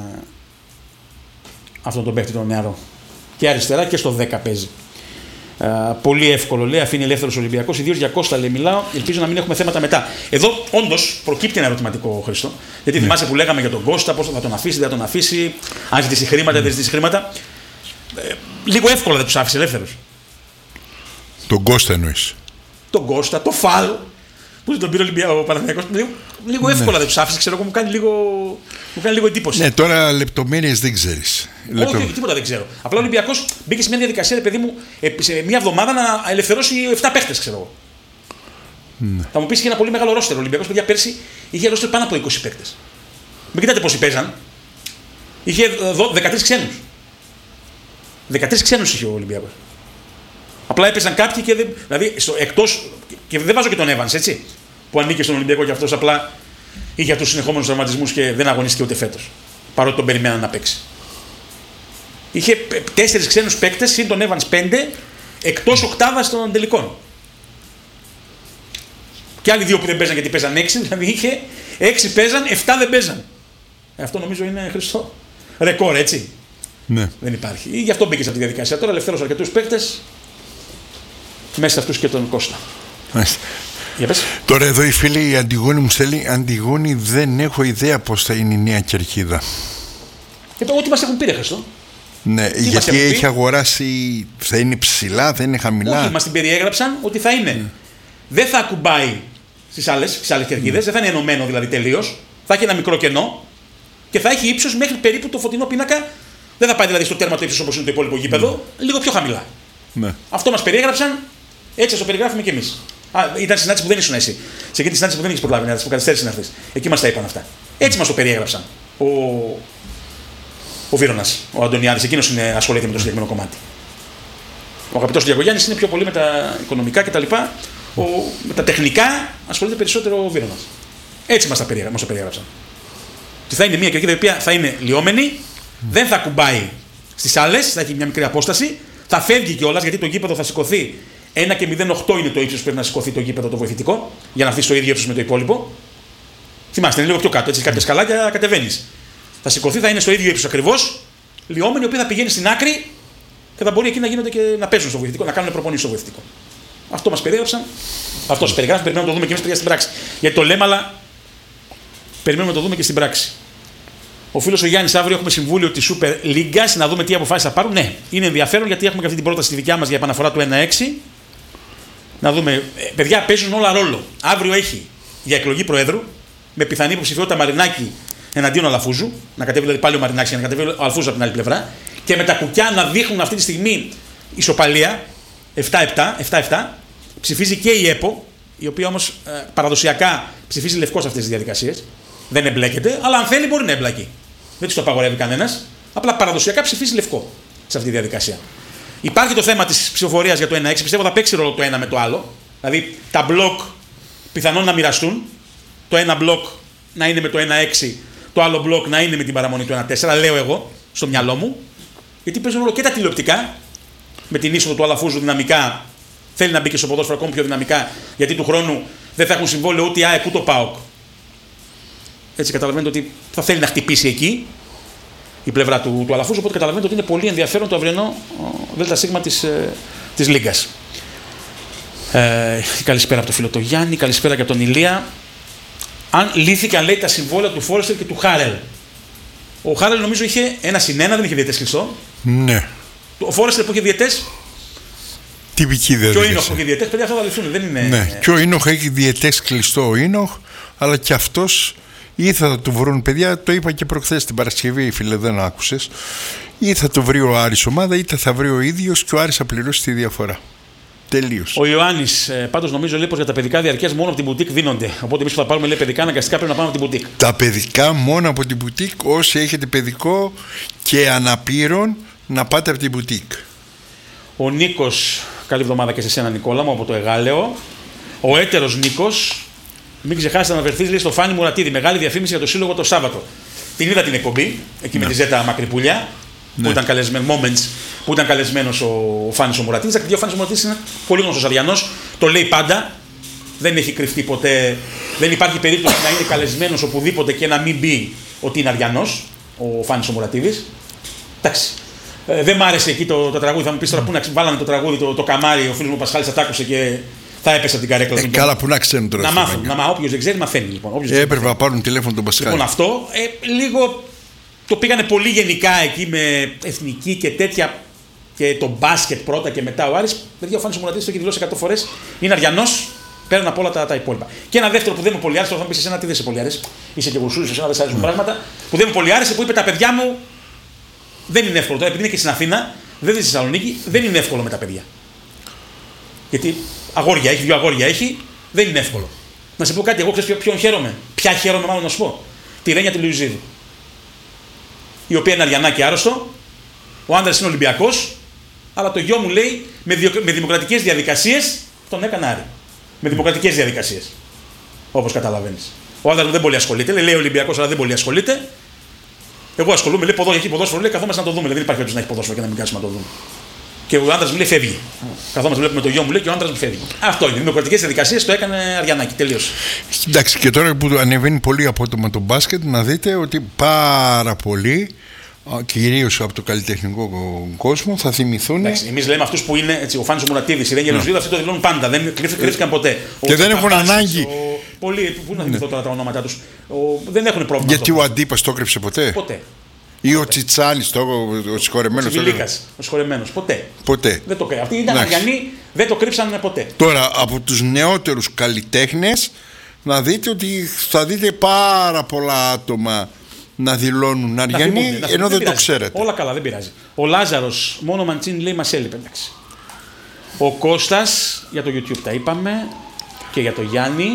αυτόν τον παίκτη τον νεαρό. Και αριστερά και στο 10 παίζει. Πολύ εύκολο, λέει, αφήνει ελεύθερος Ολυμπιακός. Ιδίως για Κώστα, λέει, μιλάω. Ελπίζω να μην έχουμε θέματα μετά. Εδώ όντως προκύπτει ένα ερωτηματικό, Χριστό. Γιατί θυμάσαι που λέγαμε για τον Κώστα, πώς θα τον αφήσει, δεν θα τον αφήσει, αν ζητήσει χρήματα, δεν ζητήσει χρήματα. Λίγο εύκολα δεν τους άφησε ελεύθερους. Τον Κώστα εννοείς? Τον Κώστα, το Φαλ, που τον πήρε ο Παναθηναϊκός. Λίγο εύκολα δεν τους άφησε, ξέρω εγώ, μου κάνει λίγο εντύπωση. Ναι, τώρα λεπτομέρειες δεν ξέρεις. Όχι, τίποτα δεν ξέρω. Απλά ο Ολυμπιακός μπήκε σε μια διαδικασία, παιδί μου, σε μια εβδομάδα να ελευθερώσει 7 παίχτες, ξέρω εγώ. Ναι. Θα μου πεις είχε ένα πολύ μεγάλο ρόστερ. Ο Ολυμπιακός, παιδιά, πέρσι είχε ρόστερ πάνω από 20 παίχτες. Μην κοιτάτε πόσοι παίζαν. Είχε 13 ξένους. 13 ξένους είχε ο Ολυμπιακός. Απλά έπαιζαν κάποιοι και δεν. Δηλαδή, εκτός. Και δεν βάζω και τον Evans, έτσι. Που ανήκε στον Ολυμπιακό και αυτός απλά είχε αυτούς τους συνεχόμενους τραυματισμούς και δεν αγωνίστηκε ούτε φέτος. Παρότι τον περιμέναν να παίξει. Είχε 4 ξένους παίκτες, συν τον Evans 5, εκτός οκτάβας των τελικών. Και άλλοι 2 που δεν παίζαν γιατί παίζαν 6, δηλαδή είχε 6 παίζαν, 7 δεν παίζαν. Αυτό νομίζω είναι, Χριστό, ρεκόρ, έτσι. Ναι. Δεν υπάρχει. Γι' αυτό μπήκε σε αυτή τη διαδικασία. Τώρα ελευθέρωσε αρκετούς παίκτες, μέσα σε αυτούς και τον Κώστα. Για πες. Τώρα εδώ η φίλη η Αντιγόνη μου στέλνει: Αντιγόνη, δεν έχω ιδέα πώς θα είναι η νέα κερκίδα. Ό,τι μας έχουν πει, ρε Χριστό. Ναι, γιατί έχει αγοράσει, θα είναι ψηλά, θα είναι χαμηλά. Όχι, μας την περιέγραψαν ότι θα είναι. Δεν θα ακουμπάει στις άλλες κερκίδες, δεν θα είναι ενωμένο δηλαδή τελείως. Θα έχει ένα μικρό κενό και θα έχει ύψος μέχρι περίπου το φωτεινό πίνακα. Δεν θα πάει δηλαδή στο τέρμα το ύψος όπως είναι το υπόλοιπο γήπεδο, λίγο πιο χαμηλά. Ναι. Αυτό μας περιέγραψαν, έτσι σας το περιγράφουμε κι εμείς. Ήταν συνάντηση που δεν ήσουν εσύ. Σε εκείνη τη συνάντηση που δεν έχεις προλάβει, που καθυστέρησε να έρθεις. Εκεί μας τα είπαν αυτά. Έτσι μας το περιέγραψαν. Ο Βίρονας, ο Αντωνιάδης, εκείνος ασχολείται με το συγκεκριμένο κομμάτι. Ο αγαπητός Διαγωγιάννης είναι πιο πολύ με τα οικονομικά κτλ. Με τα τεχνικά ασχολείται περισσότερο ο Βίρονας. Έτσι μας το περιέγραψαν. Και θα είναι μια κερκίδα η οποία θα είναι λιώμενη, δεν θα κουμπάει στις άλλες, θα έχει μια μικρή απόσταση, θα φεύγει κιόλας γιατί το γήπεδο θα σηκωθεί. 1,08 είναι το ύψος που πρέπει να σηκωθεί το γήπεδο το βοηθητικό, για να έρθει στο ίδιο ύψος με το υπόλοιπο. Θυμάστε, είναι λίγο πιο κάτω, έτσι, κάποια σκαλάκια κατεβαίνεις. Θα σηκωθεί, θα είναι στο ίδιο ύψος ακριβώς, λιώμενη, η οποία θα πηγαίνει στην άκρη και θα μπορεί εκεί να γίνονται και να παίζουν στο βοηθητικό, να κάνουν προπονήσεις στο βοηθητικό. Αυτό μας περιέγραψαν, αυτό σας περιγράφει, περιμένουμε να το δούμε και εμείς στην πράξη. Γιατί το λέμε, αλλά περιμένουμε να το δούμε και στην πράξη. Ο φίλος ο Γιάννης, αύριο έχουμε συμβούλιο της Super League, να δούμε τι αποφάσεις θα πάρουν. Ναι, είναι ενδιαφέρον γιατί έχουμε και αυτή την πρόταση στη δικιά μας για επαναφορά του 1-6. Να δούμε. Παιδιά, παίζουν όλα ρόλο. Αύριο έχει για εκλογή Προέδρου, με πιθανή υποψηφιότητα Μαρινάκη εναντίον Αλαφούζου, να κατέβει δηλαδή πάλι ο Μαρινάκης και να κατέβει ο Αλαφούζος από την άλλη πλευρά, και με τα κουκιά να δείχνουν αυτή τη στιγμή ισοπαλία 7-7. Ψηφίζει και η ΕΠΟ, η οποία όμως παραδοσιακά ψηφίζει λευκό σε αυτές τις διαδικασίες. Δεν εμπλέκεται, αλλά αν θέλει μπορεί να εμπλακεί. Δεν της το απαγορεύει κανένας. Απλά παραδοσιακά ψηφίζει λευκό σε αυτή τη διαδικασία. Υπάρχει το θέμα της ψηφοφορίας για το 1-6. Πιστεύω θα παίξει ρόλο το ένα με το άλλο. Δηλαδή τα μπλοκ πιθανόν να μοιραστούν. Το ένα μπλοκ να είναι με το 1-6, το άλλο μπλοκ να είναι με την παραμονή του 1-4. Λέω εγώ στο μυαλό μου. Γιατί παίζουν ρόλο και τα τηλεοπτικά. Με την είσοδο του Αλαφούζου δυναμικά. Θέλει να μπει και στο ποδόσφαιρο ακόμη πιο δυναμικά. Γιατί του χρόνου δεν θα έχουν συμβόλαιο ούτε η ΑΕΚ ούτε ο ΠΑΟΚ. Έτσι καταλαβαίνετε ότι θα θέλει να χτυπήσει εκεί η πλευρά του Αλαφούζου. Οπότε καταλαβαίνετε ότι είναι πολύ ενδιαφέρον το αυριανό ΔΣ της Λίγκας. Καλησπέρα από το φίλο το Γιάννη, καλησπέρα και από τον Ηλία. Αν λύθηκαν, λέει, τα συμβόλαια του Φόρεστερ και του Χάρελ. Ο Χάρελ νομίζω είχε 1-1, δεν είχε διαιτές κλειστό. Ναι. Ο Φόρεστερ που είχε διαιτές. Τυπική διαδικασία. Και ο Ίνοχ που είχε διαιτές, παιδιά, αυτά θα λυθούν. Δεν είναι... Ναι. Και ο Ίνοχ έχει διαιτές κλειστό ο Ίνοχ, αλλά και αυτός ή θα του βρουν, παιδιά, το είπα και προχθές την Παρασκευή, φίλε, δεν άκουσες. Ή θα το βρει ο Άρης ομάδα, είτε θα βρει ο ίδιος και ο Άρης θα πληρώσει τη διαφορά. Τελείως. Ο Ιωάννης, πάντως νομίζω, λέει, πως για τα παιδικά διαρκές μόνο από την μπουτίκ δίνονται. Οπότε εμείς που θα πάρουμε, λέει, παιδικά, αναγκαστικά πρέπει να πάμε από την μπουτίκ. Τα παιδικά μόνο από την μπουτίκ, όσοι έχετε παιδικό και αναπήρων, να πάτε από την μπουτίκ. Ο Νίκος, καλή εβδομάδα και σε σένα, Νικόλα μου, από το Εγάλεο. Ο έτερος Νίκος, μην ξεχάσετε να αναφερθείς, λέει, στο Φάνη Μουρατίδη. Μεγάλη διαφήμιση για το Σύλλογο το Σάββατο. Την είδα την εκπομπή, εκεί με τη Ζέτα Μακρυπούλια, που ήταν καλεσμένο, Moments, που ήταν καλεσμένος ο Φάνης ο Μουρατίδης. Ο Φάνης ο Μουρατίδης είναι πολύ γνωστός Αριανός, το λέει πάντα, δεν έχει κρυφτεί ποτέ, δεν υπάρχει περίπτωση να είναι καλεσμένος οπουδήποτε και να μην μπει ότι είναι Αριανός, ο Φάνης ο Μουρατίδης. Εντάξει. Δεν μ' άρεσε εκεί το τραγούδι, θα μου πεις τώρα πού να βάλανε το τραγούδι, το καμάρι, ο φίλος μου Πασχάλης θα τ' άκουσε και θα έπεσε από την καρέκλα του. Καλά, που να ξέρουν τώρα. Να μάθουν. Όποιος δεν ξέρει, μαθαίνει λοιπόν. Έπρεπε να πάρουν τηλέφωνο τον Πασχάλη. Λοιπόν, αυτό λίγο το πήγανε πολύ γενικά εκεί με εθνική και τέτοια. Και το μπάσκετ πρώτα και μετά ο Άρης. Παιδιά, ο Φάνης ο Μουρατίδης το έχει δηλώσει 100 φορές. Είναι Αριανός, πέραν από όλα τα υπόλοιπα. Και ένα δεύτερο που δεν μου πολύ άρεσε, θα μου πει εσένα τι δεν σε πολύ άρεσε. Είσαι και γουρσούλης, εσένα δεν σε άρεσουν πράγματα. Που δεν μου πολύ άρεσε, που είπε τα παιδιά μου δεν είναι εύκολο. Τώρα επειδή είναι και στην Αθήνα, δεν είναι στη Θεσσαλονίκη, δεν είναι εύκολο με τα παιδιά. Γιατί αγόρια έχει, δύο αγόρια έχει, δεν είναι εύκολο. Να σε πω κάτι, εγώ ξέρεις ποιον χαίρομαι. Ποια χαίρομαι, μάλλον να σου πω. Τη Ρένια τη Λουιζίδη. Η οποία είναι αριανά και άρρωστο. Ο άντρας είναι Ολυμπιακός. Αλλά το γιο μου λέει με δημοκρατικές διαδικασίες τον έκανε Άρη. Με δημοκρατικές διαδικασίες. Όπως καταλαβαίνεις. Ο άντρας μου δεν πολύ ασχολείται. Λέει Ολυμπιακός, αλλά δεν πολύ ασχολείται. Εγώ ασχολούμαι, λέει έχει ποδόσφαιρο, λέει καθόμαστε να το δούμε. Δεν υπάρχει περίπτωση να έχει ποδόσφαιρο και να μην κάτσουμε να το δούμε. Και ο άντρας μου λέει φεύγει. Καθόμαστε, βλέπουμε το γιο μου λέει και ο άντρας μου φεύγει. Αυτό είναι. Δημοκρατικές διαδικασίες το έκανε Αριανάκη. Τελείωσε. Εντάξει, και τώρα που ανεβαίνει πολύ απότομα το μπάσκετ, να δείτε ότι πάρα πολλοί, κυρίως από το καλλιτεχνικό κόσμο, θα θυμηθούν. Εμείς λέμε αυτούς που είναι έτσι, ο Φάνης ο Μουρατίδης, η Ρένια Λουζίδα, αυτοί το δηλώνουν πάντα. Δεν κρύφτηκαν ποτέ. Και δεν έχουν ανάγκη. Πολλοί, πού να θυμηθώ τώρα τα ονόματά τους. Δεν έχουν πρόβλημα. Γιατί ο Αντίπας το έκρυψε ποτέ. Ποτέ. Ή ο Τσιτσάλης, ο συγχωρεμένος. Ο συγχωρεμένος. Ποτέ. Δεν το κρύψαν. Αυτοί ήταν Αριανοί, δεν το κρύψαν ποτέ. Τώρα από τους νεότερους καλλιτέχνες να δείτε ότι θα δείτε πάρα πολλά άτομα να δηλώνουν Αριανοί, ενώ δεν το ξέρετε. Όλα καλά, δεν πειράζει. Ο Λάζαρος, μόνο Μαντσίνη λέει μας έλειπε. Εντάξει. Ο Κώστας, για το YouTube τα είπαμε, και για το Γιάννη.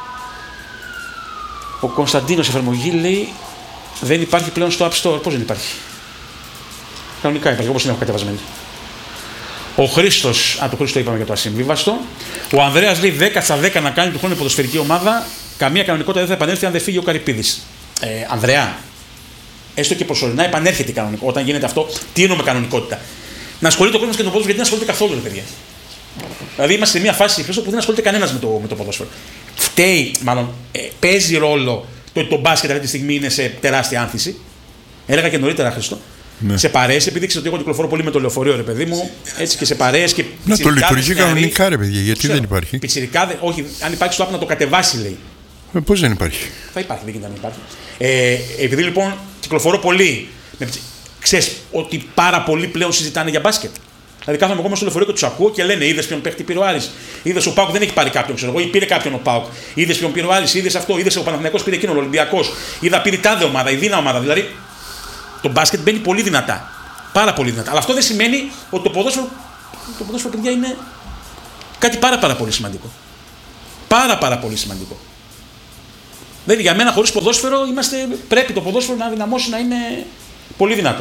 Ο Κωνσταντίνος εφαρμογή λέει δεν υπάρχει πλέον στο App Store. Πώς δεν υπάρχει? Κανονικά υπάρχει, όπως την έχω κατεβασμένη. Ο Χρήστος, το Χρήστο είπαμε για το ασυμβίβαστο. Ο Ανδρέας λέει 10/10 να κάνει του χρόνου ποδοσφαιρική ομάδα. Καμία κανονικότητα δεν θα επανέλθει αν δεν φύγει ο Καρυπίδης. Ανδρέα, έστω και προσωρινά επανέρχεται η κανονικότητα. Όταν γίνεται αυτό, τι εννοούμε κανονικότητα? Να ασχολείται ο κόσμος και το ποδόσφαιρο, γιατί δεν ασχολείται καθόλου, ρε παιδιά. Δηλαδή είμαστε σε μια φάση Χρήστο που δεν ασχολείται κανένας με το ποδόσφαιρο. Φταίει, μάλλον παίζει ρόλο το ότι το μπάσκετ αυτή τη στιγμή είναι σε τεράστια άνθηση. Έλεγα και νωρίτερα, Χρήστο. Ναι. Σε παρέες, επειδή ξέρω ότι εγώ κυκλοφορώ πολύ με το λεωφορείο, ρε παιδί μου, έτσι και σε παρέες και. Να το λειτουργεί κανονικά, ρε παιδιά, γιατί δεν υπάρχει? Πιτσιρικάδε, όχι, αν υπάρχει στο app να το κατεβάσει, λέει. Πώς δεν υπάρχει? Θα υπάρχει, δεν γίνεται να υπάρχει. Επειδή λοιπόν κυκλοφορώ πολύ, ξέρεις ότι πάρα πολλοί πλέον συζητάνε για μπάσκετ. Δηλαδή κάθομαι ακόμα στο λεωφορείο και του ακούω και λένε: είδες ποιον παίχτη πήρε ο Άρης. Είδες ο Πάουκ δεν έχει πάρει κάποιον, ξέρω εγώ, ή πήρε κάποιον ο Πάουκ. Είδες ποιον πήρε ο Άρης, είδες αυτό, είδες ο Παναθηναϊκός πήρε εκείνον, ο Ολυμπιακός. Είδα πήρε τάδε ομάδα, η δίνα ομάδα. Δηλαδή το μπάσκετ μπαίνει πολύ δυνατά. Πάρα πολύ δυνατά. Αλλά αυτό δεν σημαίνει ότι το ποδόσφαιρο, παιδιά, είναι κάτι πάρα πολύ σημαντικό. Πάρα πολύ σημαντικό. Δηλαδή για μένα χωρίς ποδόσφαιρο πρέπει το ποδόσφαιρο να δυναμώσει να είναι πολύ δυνατό.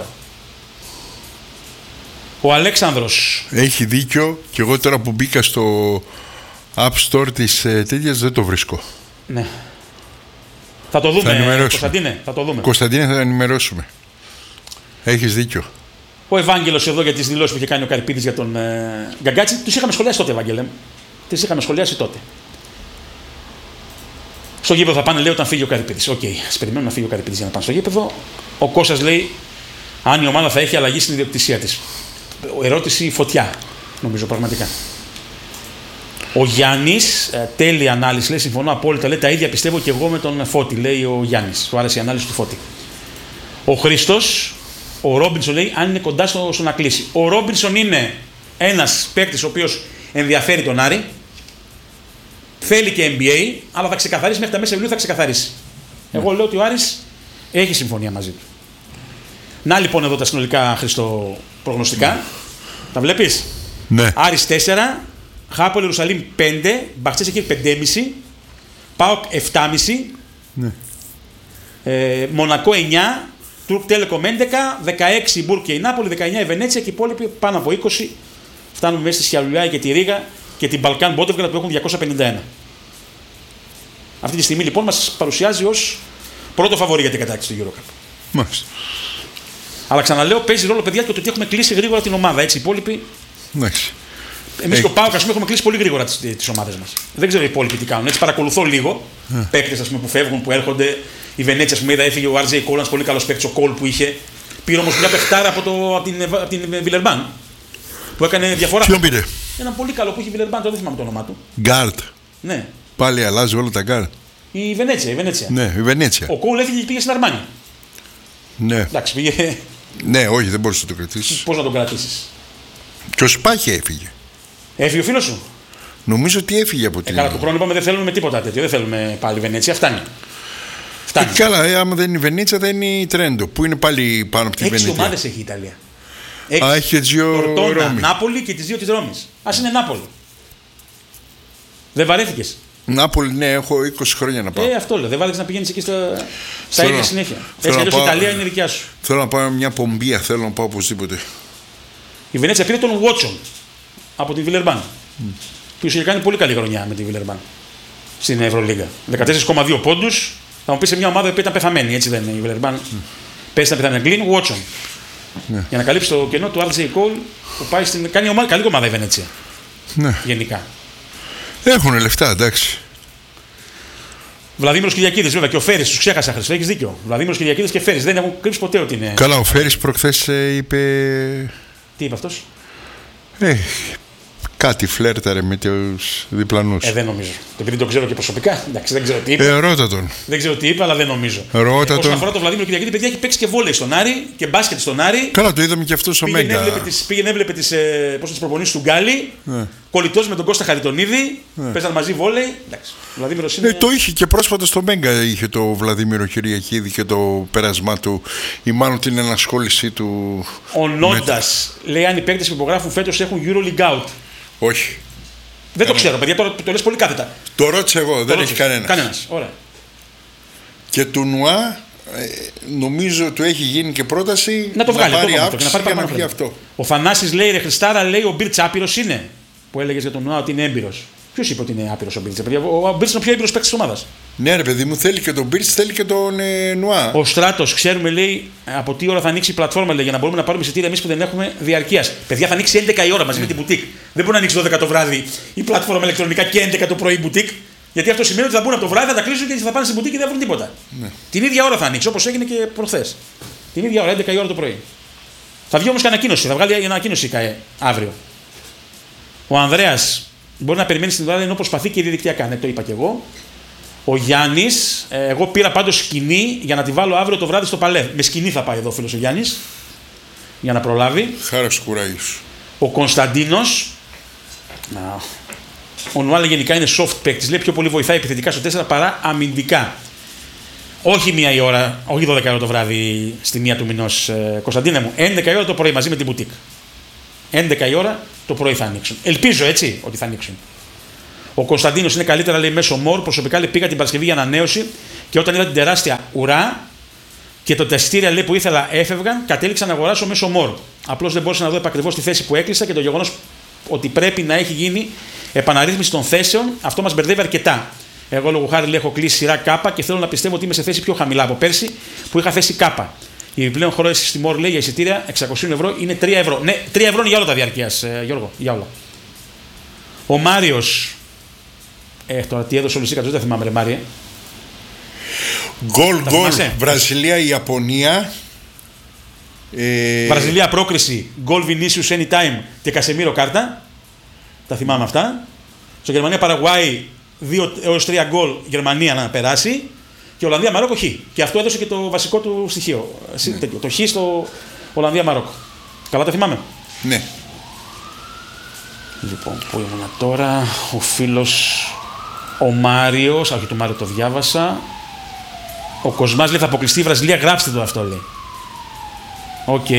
Ο Αλέξανδρος. Έχει δίκιο και εγώ τώρα που μπήκα στο App Store της τέτοιας δεν το βρίσκω. Ναι. Θα το δούμε, Κωνσταντίνε. Θα το δούμε. Κωνσταντίνε, θα ενημερώσουμε. Έχεις δίκιο. Ο Ευάγγελος εδώ για τις δηλώσεις που είχε κάνει ο Καρυπίδης για τον Γκαγκάτση. Τους είχαμε σχολιάσει τότε, Ευάγγελε. Τις είχαμε σχολιάσει τότε. Στο γήπεδο θα πάνε, λέει, όταν φύγει ο Καρυπίδης. Οκ, ας περιμένουμε να φύγει ο Καρυπίδης για να πάνε στο γήπεδο. Ο Κώστας λέει αν η ομάδα θα έχει αλλαγή στην ιδιοκτησία της. Ερώτηση φωτιά, νομίζω πραγματικά. Ο Γιάννης, τέλεια ανάλυση, λέει, συμφωνώ απόλυτα. Λέει τα ίδια πιστεύω και εγώ με τον Φώτη, λέει ο Γιάννης. Του άρεσε η ανάλυση του Φώτη. Ο Χρήστος, ο Ρόμπινσον λέει αν είναι κοντά στο να κλείσει. Ο Ρόμπινσον είναι ένας παίκτης ο οποίος ενδιαφέρει τον Άρη. Θέλει και NBA, αλλά θα ξεκαθαρίσει μέχρι τα μέσα Ιουλίου, θα ξεκαθαρίσει. Εγώ λέω ότι ο Άρης έχει συμφωνία μαζί του. Να λοιπόν εδώ τα συνολικά χριστοπρογνωστικά. Τα βλέπεις. Ναι. Άρης 4, Χάπολ Ιερουσαλήμ 5, Μπαχτσές εκεί 5,5, ΠΑΟΚ 7,5, ναι. Μονακό 9, Τουρκ Τέλεκομ 11, 16 η Μπούρκ και η Νάπολη, 19 η Βενέτσια και οι υπόλοιποι πάνω από 20. Φτάνουμε μέσα στη Σιαλουλιά και τη Ρήγα και την Μπαλκάν Μπότεβγκραντ που έχουν 251. Αυτή τη στιγμή λοιπόν μας παρουσιάζει ως πρώτο φαβορί για την κατάκτηση του EuroCup. Μάλιστα. Αλλά ξαναλέω, παίζει ρόλο, παιδιά, και το ότι έχουμε κλείσει γρήγορα την ομάδα. Έτσι, οι υπόλοιποι. Εμείς και ο ΠΑΟΚ, ας πούμε, έχουμε κλείσει πολύ γρήγορα τις ομάδες μας. Δεν ξέρω οι υπόλοιποι τι κάνουν. Έτσι, παρακολουθώ λίγο παίκτες, ας πούμε, που φεύγουν, που έρχονται. Η Βενέτσια, ας πούμε, είδα, έφυγε ο RJ Cole, ένας πολύ καλός παίκτης, ο Cole που είχε. Πήρε όμως μια παιχτάρα από την Βιλερμπάν που έκανε διαφορά. Ποιον πήρε? Ένα πολύ καλό που είχε η Βιλερμπάν, δεν θυμάμαι το όνομά του. Γκάρτ. Ναι. Πάλι αλλάζει όλα τα γκάρτ. Η Βενέτσια. Ναι, η Βενέτσια. Ο Cole έφυγε και πήγε στην Αρμάνι. Ναι. Εντάξει, πήγε. Ναι, όχι, δεν μπορούσε να το κρατήσει. Πώς να τον κρατήσει. Και ο Σπάχη έφυγε. Έφυγε ο φίλος σου. Νομίζω ότι έφυγε από την. Καλά, του χρόνου είπαμε δεν θέλουμε με τίποτα τέτοιο. Δεν θέλουμε πάλι Βενέτσια. Φτάνει. Καλά, άμα δεν είναι η Βενέτσια, θα είναι η Τρέντο που είναι πάλι πάνω από τη Βενέτσια. 6 ομάδες έχει η Ιταλία. Έχει και δύο Ρώμη. Νάπολη και τις δύο της Ρώμης. Ας είναι Νάπολη. Δεν βαρέθηκες. Νάπολη, ναι, έχω 20 χρόνια να πάω. Αυτό λέω. Δεν βάρεθηκες να πηγαίνεις εκεί στα ίδια συνέχεια. Έτσι αλλιώς η Ιταλία είναι δικιά σου. Θέλω να πάω μια πομπία, θέλω να πάω οπωσδήποτε. Η Βενέτσια πήρε τον Βότσον από την Βιλερμπάν. Που είχε κάνει πολύ καλή χρονιά με την Βιλερμπάν στην Ευρωλίγα. 14,2 πόντους. Θα μου πει σε μια ομάδα που ήταν πεθαμένη, έτσι δεν είναι η Βιλερμπάν. Πέσει να πεθαμένη. Γκλίν Βότσον. Για να καλύψει το κενό του RJ Cole που πάει στην. Κάνει καλή ομάδα η Βενέτσια. Ναι. Γενικά. Έχουν λεφτά, εντάξει. Βλαδίμηρος Κυριακίδης, βέβαια, και ο Φέρης, τους ξέχασα, Χρυσό, έχεις δίκιο. Βλαδίμηρος Κυριακίδης και Φέρης, δεν έχουν κρύψει ποτέ ότι είναι. Καλά, ο Φέρης προχθές είπε. Τι είπε αυτός? Κάτι φλέρταρε με τους διπλανούς. Δεν νομίζω. Επειδή τον ξέρω και προσωπικά, εντάξει, δεν ξέρω τι είπε. Ρώτα τον. Δεν ξέρω τι είπε, αλλά δεν νομίζω. Ρώτα τον. Όσον αφορά τον Βλαδίμηρο Κυριακίδη, παιδιά, έχει παίξει και βόλεϊ στον Άρη και μπάσκετ στον Άρη. Καλά, το είδαμε και αυτό στο Μέγκα. Πήγαινε, έβλεπε τις προπονήσεις του Γκάλι. Κολλητός με τον Κώστα Χαριτονίδη. Παίζαν μαζί βόλεϊ. Είναι... το είχε και πρόσφατα στο Μέγκα, είχε το Βλαδίμηρο Κυριακίδη και το πέρασμά του, ή μάλλον την ενασχόλησή του. Ο Νόντας λέει αν οι παίκτες που υπογράφουν φέτος έχουν EuroLeague out. Όχι. Δεν το ξέρω, παιδιά, το λες πολύ κάθετα. Το ρώτησα εγώ, δεν έχει κανένας. Ωραία. Και του Νουά, νομίζω του έχει γίνει και πρόταση να το βγάλει, να πάρει άποψη για να βγει αυτό. Ο Θανάσης λέει ρε Χριστάρα, λέει ο Μπίρτς άπειρος είναι. Που έλεγες για τον Νουά ότι είναι έμπειρος. Ποιος είπε ότι είναι άπειρος ο Μπίρτς? Ο Μπίρτς είναι ο πιο έμπειρος παίκτης της ομάδας. Ναι, ρε παιδί μου, θέλει και τον Μπίρτς, θέλει και τον Νουά. Ο Στράτος, ξέρουμε, λέει, από τι ώρα θα ανοίξει η πλατφόρμα, λέει, για να μπορούμε να πάρουμε εισιτήρια εμείς που δεν έχουμε διαρκείας. Παιδιά, θα ανοίξει 11 η ώρα μαζί με την μπουτίκ. Δεν μπορεί να ανοίξει 12 το βράδυ η πλατφόρμα ηλεκτρονικά και 11 το πρωί η μπουτίκ. Γιατί αυτό σημαίνει ότι θα μπουν από το βράδυ, θα τα κλείσουν και θα πάνε στην μπουτίκ και δεν θα βρουν τίποτα. Ναι. Την ίδια ώρα θα ανοίξει, όπως έγινε και προχθές. Την ίδια ώρα, 11 η ώρα το πρωί. Θα βγει όμως και ανακοίνωση, θα βγάλει ανακοίνωση αύριο. Ο Ανδρέας μπορεί να περιμένει στην Ελλάδα ενώ προσπαθεί και διαδικτυακά. Ναι, το είπα κι εγώ. Ο Γιάννης, εγώ πήρα πάντως σκηνή για να τη βάλω αύριο το βράδυ στο Παλέ. Με σκηνή θα πάει εδώ ο φίλος ο Γιάννης, για να προλάβει. Χάρα σου κουράγιο. Ο Κωνσταντίνος, ο Νουάλε γενικά είναι soft παίκτης, λέει πιο πολύ βοηθάει επιθετικά στο 4 παρά αμυντικά. Όχι 1 η ώρα, όχι 12 ώρα το βράδυ στη 1 του μηνός, Κωνσταντίνε μου, 11 η ώρα το πρωί μαζί με την μπουτίκ. 11 η ώρα το πρωί θα ανοίξουν. Ελπίζω έτσι ότι θα ανοίξουν. Ο Κωνσταντίνος είναι καλύτερα, λέει, μέσω Μόρ. Προσωπικά, λέει, πήγα την Παρασκευή για ανανέωση και όταν είδα την τεράστια ουρά και τα εισιτήρια, λέει, που ήθελα έφευγαν, κατέληξα να αγοράσω μέσω Μόρ. Απλώς δεν μπορούσα να δω επακριβώς τη θέση που έκλεισα και το γεγονός ότι πρέπει να έχει γίνει επαναρρύθμιση των θέσεων, αυτό μας μπερδεύει αρκετά. Εγώ λόγω χάρη, λέει, έχω κλείσει σειρά K και θέλω να πιστεύω ότι είμαι σε θέση πιο χαμηλά από πέρσι που είχα θέση K. Η επιπλέον χρέωση στη Μόρ, λέει, για εισιτήρια 600 ευρώ είναι 3 ευρώ. Ναι, 3 ευρώ είναι για όλα τα διαρκείας, Γιώργο, για όλα. Ο Μάριος. Τώρα τι έδωσε ο Λυσίκατος, δεν θυμάμαι, ρε Μάριε. Γκολ, Βραζιλία-Ιαπωνία. Βραζιλία πρόκριση, γκολ Vinicius anytime και Κασεμίρο κάρτα. Τα θυμάμαι αυτά. Στο Γερμανία-Παραγουάη 2-3 γκολ Γερμανία να περάσει. Και Ολλανδία-Μαρόκο χ. Και αυτό έδωσε και το βασικό του στοιχείο. Το χ στο Ολλανδία-Μαρόκο. Καλά τα θυμάμαι. Ναι. Λοιπόν, πού ήμουνα τώρα. Ο φίλος ο Μάριος, όχι, το Μάριο το διάβασα. Ο Κοσμάς, λέει, θα αποκλειστεί η Βραζιλία, γράψτε το αυτό, λέει. Οκ.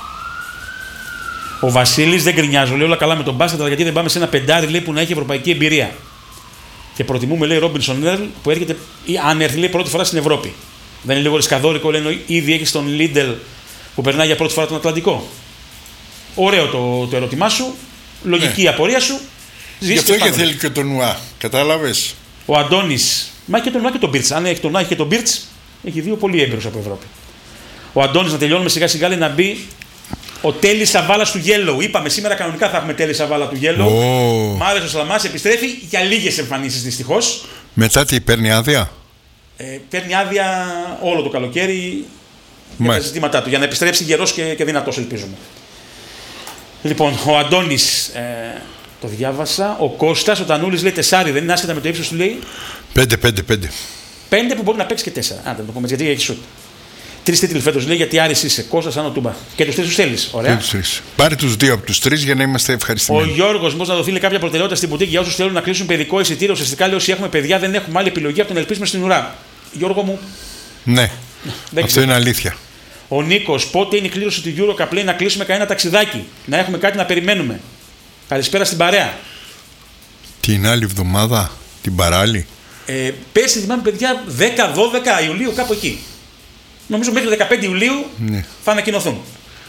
Ο Βασίλης, δεν γκρινιάζω, λέει, όλα καλά με τον μπάσκετ, αλλά γιατί δεν πάμε σε ένα πεντάρι, λέει, που να έχει ευρωπαϊκή εμπειρία. Και προτιμούμε, λέει, Ρόμπινσον Έρλ που έρχεται, ή αν έρθει, λέει, πρώτη φορά στην Ευρώπη. Δεν είναι λίγο ρισκαδόρικο, λένε, ήδη έχει τον Λίντελ που περνάει για πρώτη φορά τον Ατλαντικό. Ωραίο το ερώτημά σου, λογική η απορία σου. Γι' αυτό και θέλει και τον Νουά, κατάλαβες. Ο Αντώνης, μα και τον Νουά και τον Μπίρτς. Αν έχει τον Νουά και τον Μπίρτς, έχει δύο πολύ έμπειρους από Ευρώπη. Ο Αντώνης, να τελειώνουμε σιγά σιγά, λέει, να μπει ο Τέλης Σαβάλας του Yellow. Είπαμε σήμερα κανονικά θα έχουμε Τέλη Σαβάλα του Yellow. Μ' άρεσε ο Σαλαμάς, επιστρέφει για λίγες εμφανίσεις δυστυχώς. Μετά τι, παίρνει άδεια. Παίρνει άδεια όλο το καλοκαίρι για τα ζητήματά του, για να επιστρέψει γερός και δυνατός, ελπίζουμε. Λοιπόν, ο Αντώνης, το διάβασα. Ο Κώστας, ο Τανούλης, λέει 4, δεν είναι άσχετα με το ύψος του, λέει. 5. 5 που μπορεί να παίξει και 4. Άντε, το πούμε, γιατί έχει σουτ. 3 τίτλοι φέτος, λέει, γιατί Άρης είσαι. Κώστας, Άνω Τούμπα. Και τους 3 τους θέλεις. Ωραία. Πάρε τους 2 από τους 3 για να είμαστε ευχαριστημένοι. Ο Γιώργος, μήπως να δοθεί, λέει, κάποια προτεραιότητα στην μπουτίκ για όσους θέλουν να κλείσουν παιδικό εισιτήριο. Ουσιαστικά, λέει, όσοι έχουμε παιδιά δεν έχουμε άλλη επιλογή από το να ελπίσουμε στην ουρά. Γιώργο μου. Ναι. Αυτό είναι αλήθεια. Ο Νίκος, πότε είναι η κλήρωση του EuroCup, λέει, να κλείσουμε κανένα ταξιδάκι. Να έχουμε κάτι να περιμένουμε. Καλησπέρα στην παρέα. Την άλλη εβδομάδα, την παράλληλη. Πέρσι θυμάμαι, παιδιά, 10-12 Ιουλίου, κάπου εκεί. Νομίζω μέχρι 15 Ιουλίου θα ανακοινωθούν.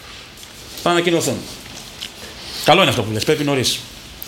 Καλό είναι αυτό που λες, πρέπει νωρίς.